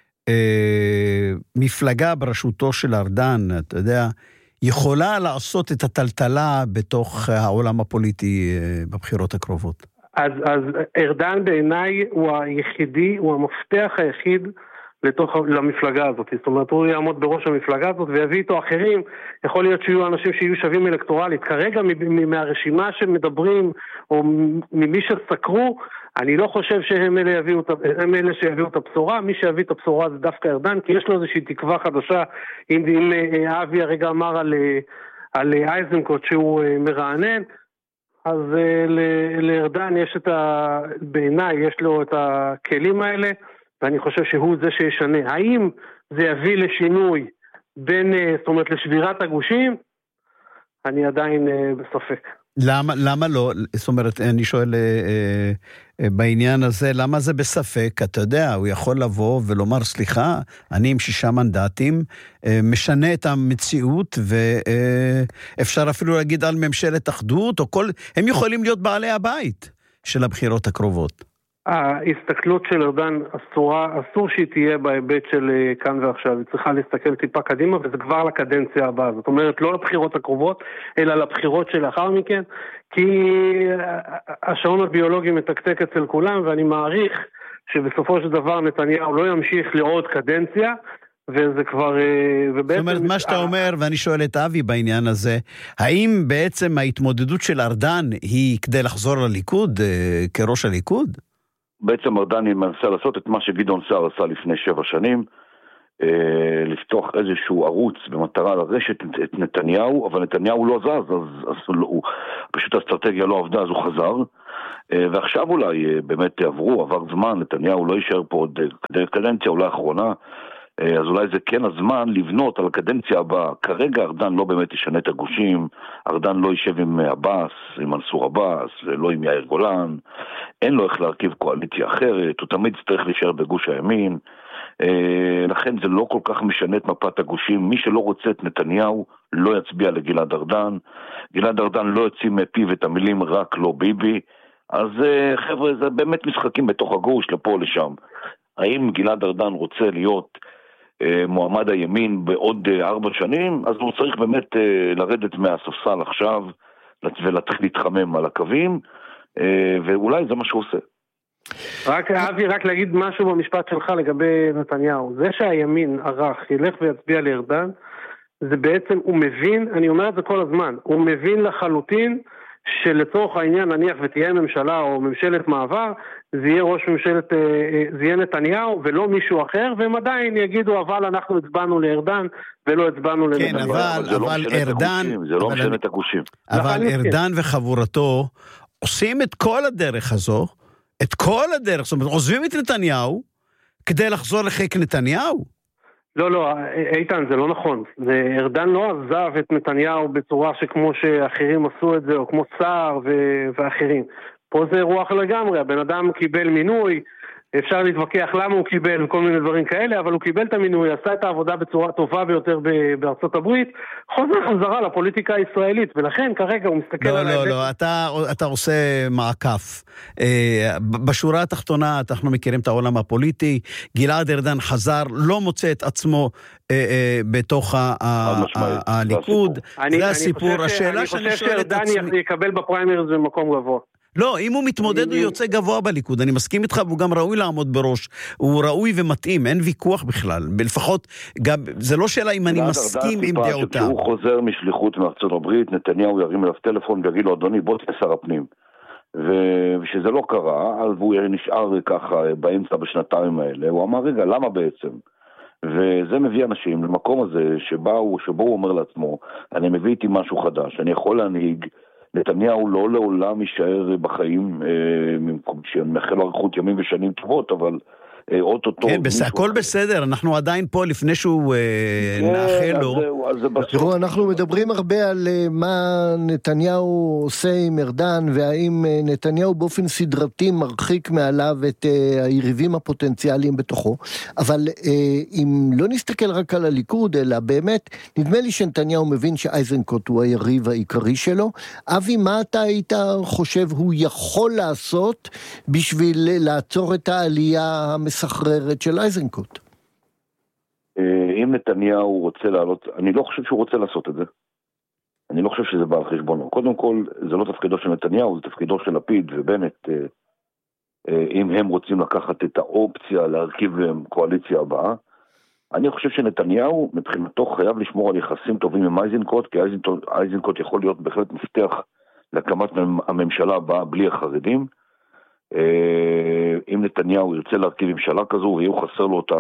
מפלגה בראשותו של ארדן, אתה יודע, יכולה לעשות את הטלטלה בתוך העולם הפוליטי בבחירות הקרובות? אז ארדן בעיניי הוא היחידי, הוא המפתח היחיד למפלגה הזאת. זאת אומרת, הוא יעמוד בראש המפלגה הזאת ויביא איתו אחרים. יכול להיות שיהיו אנשים שיהיו שווים אלקטורלית. כרגע מהרשימה שמדברים, או ממי שסקרו, אני לא חושב שהם אלה שיביאו את הבשורה. מי שיביא את הבשורה זה דווקא ארדן, כי יש לו איזושהי תקווה חדשה. אם אבי הרגע אמר על אייזנקוט שהוא מרענן, אז לארדן יש בעיניי יש לו את הכלים האלה, ואני חושב שהוא זה שישנה. האם זה יביא לשינוי זאת אומרת, לשבירת הגושים? אני עדיין בספק. למה לא? זאת אומרת, אני שואל בעניין הזה, למה זה בספק? אתה יודע, הוא יכול לבוא ולומר, סליחה, אני עם 6 מנדטים, משנה את המציאות, ואפשר אפילו להגיד על ממשלת אחדות, או הם יכולים להיות בעלי הבית של הבחירות הקרובות. ההסתכלות של ארדן אסור שהיא תהיה בהיבט של כאן ועכשיו, היא צריכה להסתכל טיפה קדימה, וזה כבר לקדנציה הבאה, זאת אומרת לא לבחירות הקרובות, אלא לבחירות שלאחר מכן, כי השעון הביולוגי מתקתק אצל כולם, ואני מעריך שבסופו של דבר נתניהו לא ימשיך לעוד קדנציה, וזה כבר... זאת אומרת, מה שאתה אומר, ואני שואל את אבי בעניין הזה, האם בעצם ההתמודדות של ארדן היא כדי לחזור לליכוד, כראש הליכוד? בעצם ארדן מנסה לעשות את מה שגדעון סער עשה לפני 7 שנים, לפתוח איזשהו ערוץ במטרה לרשת את נתניהו, אבל נתניהו לא זז, אז פשוט האסטרטגיה לא עבדה, אז הוא חזר, ועכשיו אולי באמת עבר זמן, נתניהו לא יישאר פה עוד קדנציה אולי האחרונה, אז אולי זה כן הזמן לבנות על הקדנציה הבאה. כרגע ארדן לא באמת ישנה את הגושים, ארדן לא יישב עם עבאס, עם מנסור עבאס, ולא עם יאיר גולן, אין לו איך להרכיב קואליציה אחרת, הוא תמיד צריך להישאר בגוש הימין, לכן זה לא כל כך משנה את מפת הגושים. מי שלא רוצה את נתניהו לא יצביע לגלעד ארדן, גלעד ארדן לא יוציא מפיו את המילים רק לא ביבי, אז חבר'ה, זה באמת משחקים בתוך הגוש לפה או לשם. האם גלעד ארדן רוצה להיות מועמד הימין בעוד 4 שנים, אז הוא צריך באמת לרדת מהספסל עכשיו ולהתחיל להתחמם על הקווים, ואולי זה מה שהוא עושה. רק להגיד משהו במשפט שלך לגבי נתניהו. זה שהימין ערך ילך ויצביע לארדן, זה בעצם, הוא מבין, אני אומר את זה כל הזמן, הוא מבין לחלוטין שלצורך העניין נניח ותהיה ממשלה או ממשלת מעבר, זה יהיה ראש ממשלת, זה יהיה נתניהו ולא מישהו אחר, והם עדיין יגידו אבל אנחנו הצבענו לארדן ולא הצבענו לנתניהו. כן, אבל ארדן, זה לא משנה את הגושים. אבל ארדן וחבורתו עושים את כל הדרך הזו, את כל הדרך, זאת אומרת, עוזבים את נתניהו כדי לחזור לחיק נתניהו. לא, איתן, זה לא נכון. ארדן לא עזב את נתניהו בצורה שכמו שאחרים עשו את זה, או כמו סער ואחרים. פה זה רוח לגמרי, הבן אדם קיבל מינוי, אפשר להתווכח למה הוא קיבל כל מיני דברים כאלה, אבל הוא קיבל את המינוי, עשה את העבודה בצורה טובה ביותר בארצות הברית, חזרה לפוליטיקה הישראלית, ולכן כרגע הוא מסתכל על... לא, אתה עושה מעקף. בשורה התחתונה, אנחנו מכירים את העולם הפוליטי, גלעד ארדן חזר, לא מוצא את עצמו בתוך הליכוד, זה הסיפור. אני חושב שארדן יקבל בפריימריז במקום גבוה. לא, אם הוא מתמודד הוא יוצא גבוה בליכוד, אני מסכים איתך, והוא גם ראוי לעמוד בראש, הוא ראוי ומתאים, אין ויכוח בכלל, לפחות, זה לא שאלה אם אני מסכים עם דעותיו. כשהוא חוזר משליחות מארצות הברית, נתניהו ירים אליו טלפון ויגיד לו, אדוני, בוא תהיה שר הפנים. ושזה לא קרה, אז הוא נשאר ככה באמצע בשנתיים האלה, הוא אמר, רגע, למה בעצם? וזה מביא אנשים למקום הזה שבו הוא אומר לעצמו, אני מביא איתי משהו חדש, אני יכול להנהיג, נתניהו לא לעולם יישאר בחיים, שמאחל לו אריכות ימים ושנים טובות, אבל אוטוטו... כן, הכל בסדר, אנחנו עדיין פה לפני שהוא נאחל לו. תראו, אנחנו מדברים הרבה על מה נתניהו עושה עם ארדן, והאם נתניהו באופן סדרתי מרחיק מעליו את היריבים הפוטנציאליים בתוכו, אבל אם לא נסתכל רק על הליכוד, אלא באמת, נדמה לי שנתניהו מבין שאייזנקוט הוא היריב העיקרי שלו. אבי, מה אתה היית חושב הוא יכול לעשות בשביל לעצור את העלייה המסחררת של אייזנקוט? אם נתניהו רוצה לעלות, אני לא חושב שהוא רוצה לעשות את זה. אני לא חושב שזה בא על חשבונו. קודם כל, זה לא תפקידו של נתניהו, זה תפקידו של לפיד ובנט. אם הם רוצים לקחת את האופציה להרכיב קואליציה הבאה, אני חושב שנתניהו מבחינתו חייב לשמור על יחסים טובים עם אייזנקוט, כי אייזנקוט יכול להיות בהחלט מפתח להקמת הממשלה הבאה בלי החרדים. אם נתניהו ירצה להרכיב ממשלה כזו, ויהיו חסר לו את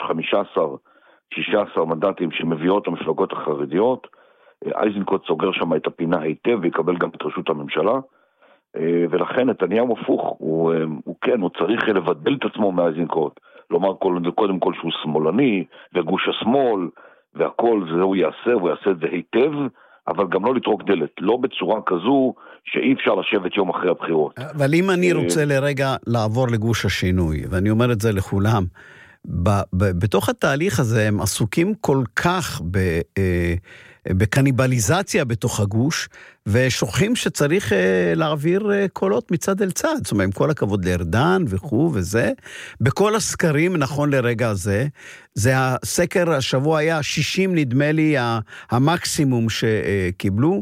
ה-16 מנדטים שמביאות המפלגות החרדיות, אייזנקוט סוגר שם את הפינה היטב, ויקבל גם את רשות הממשלה, ולכן נתניהו הפוך, הוא צריך לבדל את עצמו מאייזנקוט, לומר קודם כל שהוא שמאלני, וגוש השמאל, והכל זה הוא יעשה את זה היטב, אבל גם לא לטרוק דלת, לא בצורה כזו שאי אפשר לשבת יום אחרי הבחירות. אבל אם אני רוצה לרגע לעבור לגוש השינוי, ואני אומר את זה לכולם, בתוך התהליך הזה הם עסוקים כל כך בקניבליזציה בתוך הגוש, ושוכחים שצריך להעביר קולות מצד אל צד, זאת אומרת, עם כל הכבוד לארדן וכו' וזה, בכל הסקרים נכון לרגע הזה, זה הסקר השבוע היה 60 נדמה לי המקסימום שקיבלו,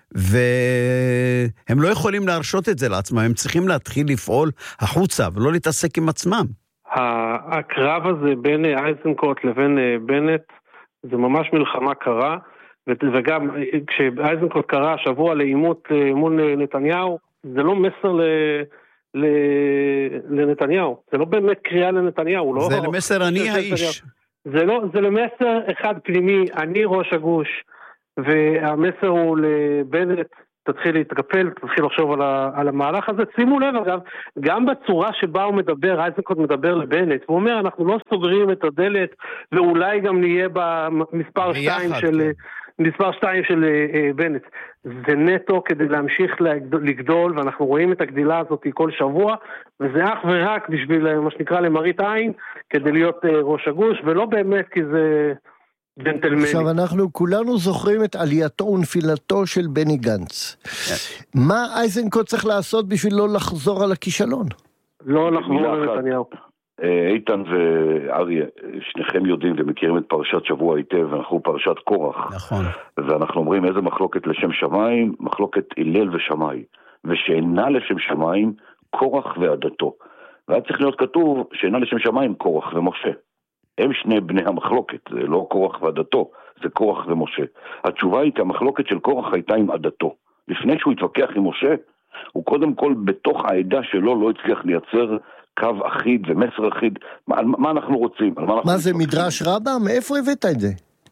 והם לא יכולים להרשות את זה לעצמם, הם צריכים להתחיל לפעול החוצה, ולא להתעסק עם עצמם. הקרב הזה בין אייזנקוט לבין בנט, זה ממש מלחמה קרה, וגם כשאייזנקוט קרא השבוע לעימות מול נתניהו, זה לא מסר לנתניהו, זה לא באמת קריאה לנתניהו. זה למסר אני האיש. זה למסר אחד פנימי, אני ראש הגוש, והמסר הוא לבנט, תתחיל להתקפל, תתחיל לחשוב על המהלך הזה. שימו לב אגב, גם בצורה שבה הוא מדבר, אייזנקוט מדבר לבנט, הוא אומר אנחנו לא סוגרים את הדלת, ואולי גם נהיה במספר 2 של בנט. זה נטו כדי להמשיך לגדול, ואנחנו רואים את הגדילה הזאת כל שבוע, וזה אך ורק בשביל מה שנקרא למראית עין, כדי להיות ראש הגוש, ולא באמת כי זה ג'נטלמני. עכשיו אנחנו כולנו זוכרים את עלייתו ונפילתו של בני גנץ. מה אייזנקוט צריך לעשות בשביל לא לחזור על הכישלון? לא לחזור לנתניהו. איתן ואריה, שניכם יודעים ומכירים את פרשת שבוע היטב, אנחנו פרשת קורח. נכון. ואנחנו אומרים איזה מחלוקת לשם שמיים, מחלוקת הלל ושמאי. ושאינה לשם שמיים, קורח ועדתו. והיה צריך להיות כתוב שאינה לשם שמיים, קורח ומשה. הם שני בני המחלוקת, זה לא קורח ועדתו, זה קורח ומשה. התשובה היא כי המחלוקת של קורח הייתה עם עדתו. לפני שהוא התווכח עם משה, הוא קודם כל בתוך העדה שלו לא הצליח לייצר קו אחיד ומסר אחיד. מה אנחנו רוצים? מה זה מדרש רבה? מאיפה הבאת את זה?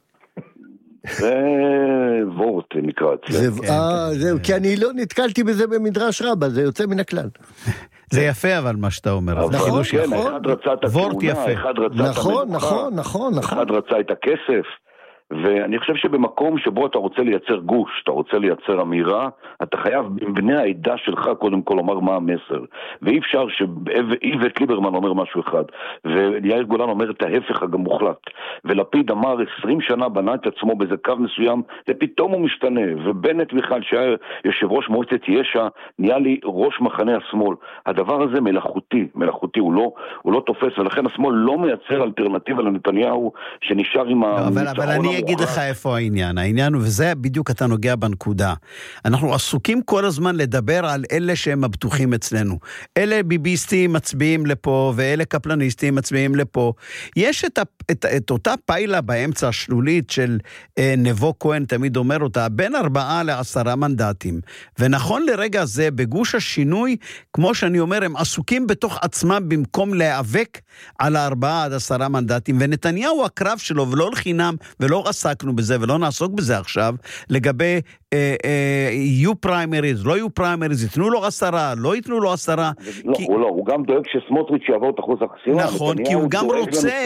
זה וורט נקרא. זהו, כי אני לא נתקלתי בזה במדרש רבה, זה יוצא מן הכלל. זה יפה אבל מה שאתה אומר. נכון, כן, אחד רצה את התאונה, אחד רצה את המנוחה, אחד רצה את הכסף, ואני חושב שבמקום שבו אתה רוצה לייצר גוש, אתה רוצה לייצר אמירה, אתה חייב בבני העדה שלך קודם כל לומר מה המסר. ואי אפשר שאיווט ליברמן אומר משהו אחד, ויאיר גולן אומר את ההפך המוחלט. ולפיד אמר 20 שנה בנה את עצמו באיזה קו מסוים, ופתאום הוא משתנה. ובנט בכלל שהיה יושב ראש מועצת יש"ע, נהיה לי ראש מחנה השמאל. הדבר הזה מלאכותי, הוא לא תופס, ולכן השמאל לא מייצר אלטרנטיבה לנתניהו, שנשאר עם אבל אני אגיד לך איפה העניין, וזה בדיוק אתה נוגע בנקודה. אנחנו עסוקים כל הזמן לדבר על אלה שהם הבטוחים אצלנו. אלה ביביסטים מצביעים לפה, ואלה קפלניסטים מצביעים לפה. יש את אותה פיילה באמצע השלולית של נבו כהן, תמיד אומר אותה, בין 4 ל10 מנדטים. ונכון לרגע זה, בגוש השינוי, כמו שאני אומר, הם עסוקים בתוך עצמם במקום להיאבק על 4 עד 10 מנדטים, ונתניהו הקרב שלו, ולא לחינם, ולא עסקנו בזה, ולא נעסוק בזה עכשיו, לגבי יהיו פריימריז, לא יהיו פריימריז, יתנו לו 10, לא יתנו לו 10. הוא גם דואג שסמוטריץ' יעבור את אחוז החסימה. נכון, כי הוא גם רוצה,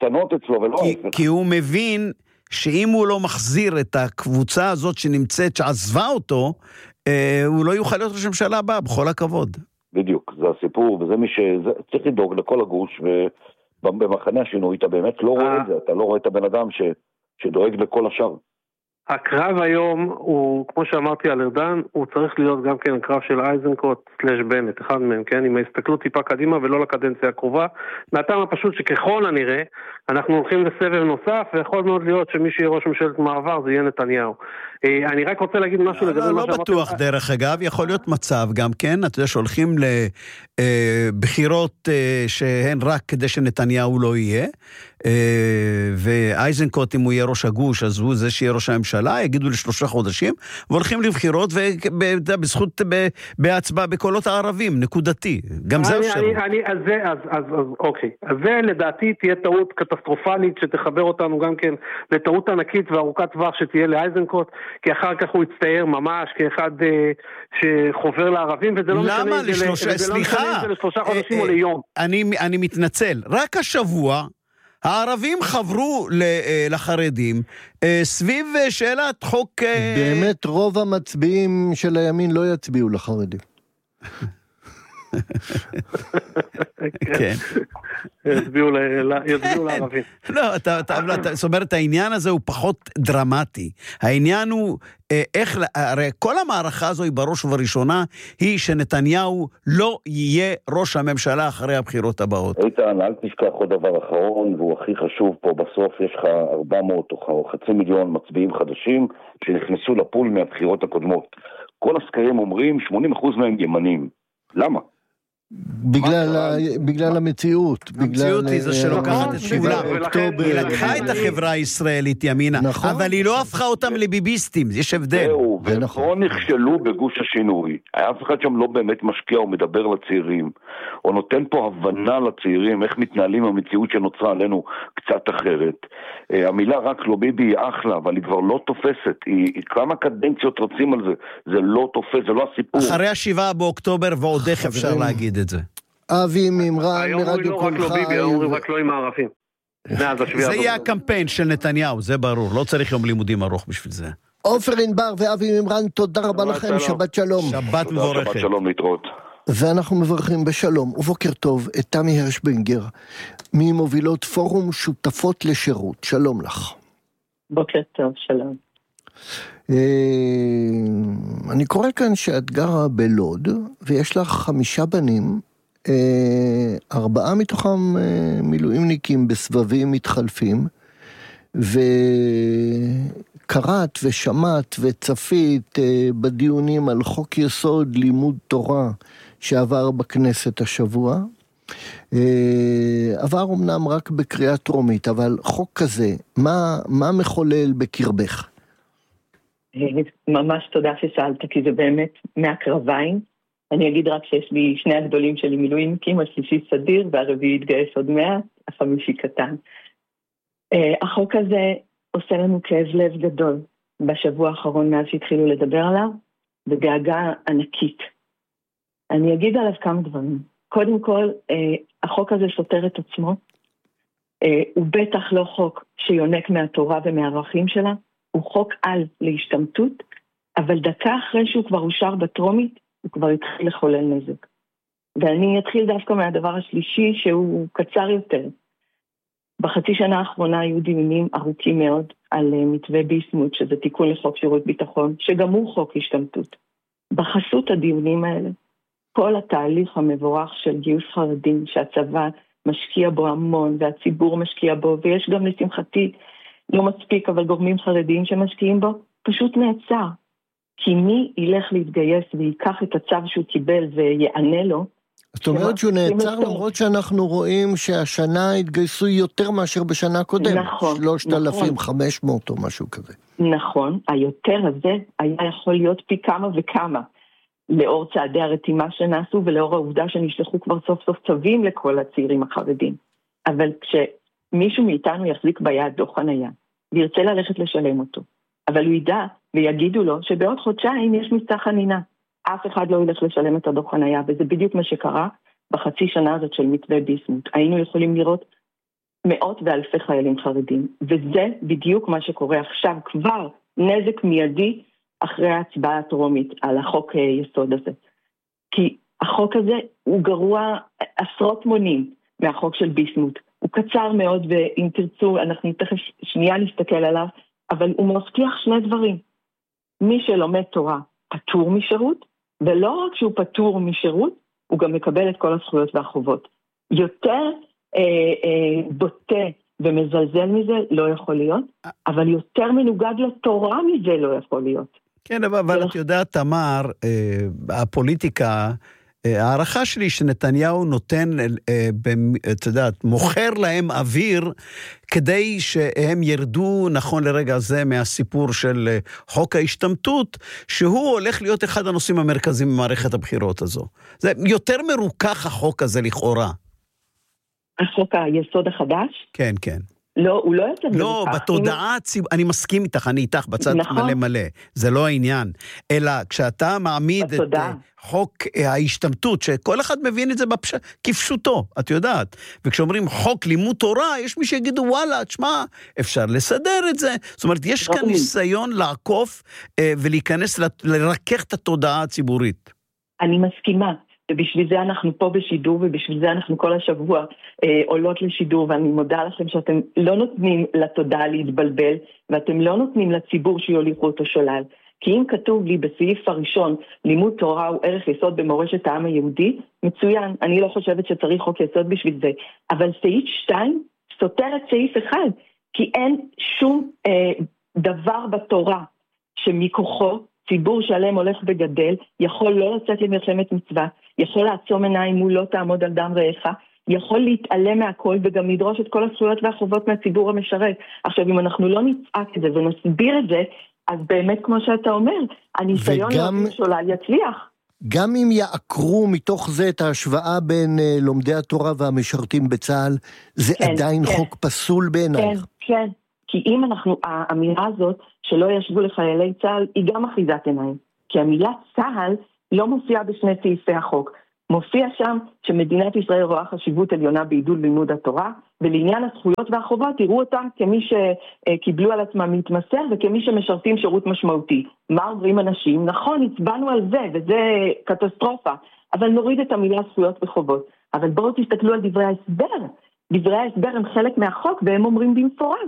כי הוא מבין שאם הוא לא מחזיר את הקבוצה הזאת שנמצאת, שעזבה אותו, הוא לא יוכל להיות ראש הממשלה הבא, בכל הכבוד. בדיוק, זה הסיפור, וזה מי שצריך לדאוג לכל הגוש, ובמחנה השינוי אתה באמת לא רואה את זה, אתה לא רואה את הבן אדם שדואג לכל השאר. הקרב היום הוא, כמו שאמרתי על ארדן, הוא צריך להיות גם כן הקרב של אייזנקוט/בנט, אחד מהם, כן? עם ההסתכלות טיפה קדימה ולא לקדנציה הקרובה, מהטעם הפשוט שככל הנראה, אנחנו הולכים לסבב נוסף, ויכול מאוד להיות שמי שיהיה ראש ממשלת מעבר זה יהיה נתניהו. אני רק רוצה להגיד משהו לגבי מה שאמרתי. לא בטוח דרך אגב, יכול להיות מצב גם כן, אתה יודע שהולכים לבחירות שהן רק כדי שנתניהו לא יהיה, ואייזנקוט אם הוא יהיה ראש הגוש, אז הוא זה שיהיה ראש הממשלה, יגידו ל3 חודשים, והולכים לבחירות ובזכות בהצבעה בקולות הערבים, נקודתי. גם זה אפשר. אוקיי. אז זה לדעתי תהיה טעות קטסטרופלית שתחבר אותנו גם כן לטעות ענקית וארוכת טווח שתהיה לאייזנקוט, כי אחר כך הוא יצטייר ממש כאחד שחובר לערבים, וזה לא משנה אם זה ל3 חודשים או ליום. אני מתנצל. רק השבוע הערבים חברו לחרדים סביב שאלת חוק... באמת רוב המצביעים של הימין לא יצביעו לחרדים. כן. יצביעו לערבים. לא, זאת אומרת, העניין הזה הוא פחות דרמטי. העניין הוא איך, הרי כל המערכה הזו היא בראש ובראשונה, היא שנתניהו לא יהיה ראש הממשלה אחרי הבחירות הבאות. איתן, אל תשכח עוד דבר אחרון, והוא הכי חשוב פה, בסוף יש לך 400 או 500,000 מצביעים חדשים, שנכנסו לפול מהבחירות הקודמות. כל הסקרים אומרים 80% מהם ימנים. למה? בגלל המציאות. המציאות היא זו שלוקחת את כולם. היא לקחה את החברה הישראלית ימינה, אבל היא לא הפכה אותם לביביסטים, יש הבדל. ופה נכשלו בגוש השינוי. אף אחד שם לא באמת משקיע או מדבר לצעירים, או נותן פה הבנה לצעירים, איך מתנהלים המציאות שנוצרה עלינו קצת אחרת. המילה רק לא ביבי היא אחלה, אבל היא כבר לא תופסת. כמה קדנציות רצים על זה, זה לא תופס, זה לא הסיפור. אחרי 7 באוקטובר ועוד איך אפשר להגיד את זה. אבי ממרן מרדיו כל חי. אומרים רק לא עם הערבים. זה יהיה הקמפיין של נתניהו, זה ברור, לא צריך יום לימודים ארוך בשביל זה. עופר ענבר ואבי ממרן, תודה רבה לכם, שבת שלום. שבת מבורכת. שבת שלום, להתראות. ואנחנו מברכים בשלום ובוקר טוב את תמי הרשבנגר, ממובילות פורום שותפות לשירות. שלום לך. בוקר טוב, שלום. אני קורא כאן שאת גרה בלוד, ויש לך 5 בנים, 4 מתוכם מילואימניקים בסבבים מתחלפים, וקראת ושמעת וצפית בדיונים על חוק יסוד לימוד תורה שעבר בכנסת השבוע. עבר אמנם רק בקריאה טרומית, אבל חוק כזה, מה מחולל בקרבך? ממש תודה ששאלת, כי זה באמת מהקרביים. אני אגיד רק שיש לי 2 הגדולים שלי מילואימניקים, השלישי סדיר, והרביעי יתגייס עוד 100, החמישי קטן. החוק הזה עושה לנו כאב לב גדול בשבוע האחרון מאז שהתחילו לדבר עליו, ודאגה ענקית. אני אגיד עליו כמה דברים. קודם כל, החוק הזה סותר את עצמו. הוא בטח לא חוק שיונק מהתורה ומהערכים שלה, הוא חוק על להשתמטות, אבל דקה אחרי שהוא כבר אושר בטרומית, הוא כבר התחיל לחולל נזק. ואני אתחיל דווקא מהדבר השלישי שהוא קצר יותר. בחצי שנה האחרונה היו דיונים ארוכים מאוד על מתווה ביסמוט, שזה תיקון לחוק שירות ביטחון, שגם הוא חוק השתמטות. בחסות הדיונים האלה, כל התהליך המבורך של גיוס חרדים, שהצבא משקיע בו המון, והציבור משקיע בו, ויש גם לשמחתי לא מספיק, אבל גורמים חרדיים שמשקיעים בו, פשוט נעצר. כי מי ילך להתגייס ויקח את הצו שהוא קיבל ויענה לו? זאת אומרת שהוא נעצר למרות שאנחנו רואים שהשנה התגייסו יותר מאשר בשנה קודמת. נכון. 3,500 או משהו כזה. נכון, היותר הזה היה יכול להיות פי כמה וכמה, לאור צעדי הרתימה שנעשו ולאור העובדה שנשלחו כבר סוף סוף צווים לכל הצעירים החרדים. אבל כשמישהו מאיתנו יחזיק ביד דוח חניה וירצה ללכת לשלם אותו, אבל הוא ידע ויגידו לו שבעוד חודשיים יש מבצע חנינה. אף אחד לא ילך לשלם את הדוח חניה, וזה בדיוק מה שקרה בחצי שנה הזאת של מתווה ביסמוט. היינו יכולים לראות 100 ואלפי חיילים חרדים, וזה בדיוק מה שקורה עכשיו, כבר נזק מיידי אחרי ההצבעה הטרומית על החוק יסוד הזה. כי החוק הזה הוא גרוע 10 מונים מהחוק של ביסמוט. הוא קצר מאוד, ואם תרצו, אנחנו תכף שנייה נסתכל עליו, אבל הוא מבטיח 2 דברים. מי שלומד תורה פטור משירות, ולא רק שהוא פטור משירות, הוא גם מקבל את כל הזכויות והחובות. יותר בוטה ומזלזל מזה לא יכול להיות, אבל יותר מנוגד לתורה מזה לא יכול להיות. כן, אבל את יודעת, תמר, הפוליטיקה, הערכה שלי שנתניהו נותן, את יודעת, מוכר להם אוויר, כדי שהם ירדו נכון לרגע זה מהסיפור של חוק ההשתמטות, שהוא הולך להיות אחד הנושאים המרכזיים במערכת הבחירות הזו. זה יותר מרוכך החוק הזה לכאורה. החוק היסוד החדש? כן, כן. לא, הוא לא יותר מרוכך. לא, בתודעה, אני מסכים איתך, אני איתך בצד מלא מלא, זה לא העניין. אלא כשאתה מעמיד את חוק ההשתמטות, שכל אחד מבין את זה כפשוטו, את יודעת. וכשאומרים חוק לימוד תורה, יש מי שיגידו, וואלה, תשמע, אפשר לסדר את זה. זאת אומרת, יש כאן ניסיון לעקוף ולהיכנס, לרכך את התודעה הציבורית. אני מסכימה. ובשביל זה אנחנו פה בשידור, ובשביל זה אנחנו כל השבוע עולות לשידור, ואני מודה לכם שאתם לא נותנים לתודעה להתבלבל, ואתם לא נותנים לציבור שיוליכו אותו שולל. כי אם כתוב לי בסעיף הראשון, לימוד תורה הוא ערך יסוד במורשת העם היהודי, מצוין, אני לא חושבת שצריך חוק יסוד בשביל זה. אבל סעיף 2 סותר את סעיף 1, כי אין שום דבר בתורה שמכוחו, ציבור שלם הולך וגדל, יכול לא לצאת למלחמת מצווה, יכול לעצום עיניים מול לא תעמוד על דם רעך, יכול להתעלם מהכל וגם לדרוש את כל הזכויות והחובות מהציבור המשרת. עכשיו, אם אנחנו לא נצעק את זה ונסביר את זה, אז באמת, כמו שאתה אומר, הניסיון שולל יצליח. גם אם יעקרו מתוך זה את ההשוואה בין לומדי התורה והמשרתים בצה"ל, זה עדיין חוק פסול בעינייך. כן. כי אם האמירה הזאת שלא ישבו לחיילי צה"ל, היא גם אחיזת עיניים. כי המילה צה"ל לא מופיעה בשני סעיפי החוק. מופיע שם שמדינת ישראל רואה חשיבות עליונה בעידוד לימוד התורה, ולעניין הזכויות והחובות תראו אותם כמי שקיבלו על עצמם להתמסר, וכמי שמשרתים שירות משמעותי. מה אומרים אנשים? נכון, הצבענו על זה, וזה קטסטרופה, אבל נוריד את המילה זכויות וחובות. אבל בואו תסתכלו על דברי ההסבר. דברי ההסבר הם חלק מהחוק, והם אומרים במפורש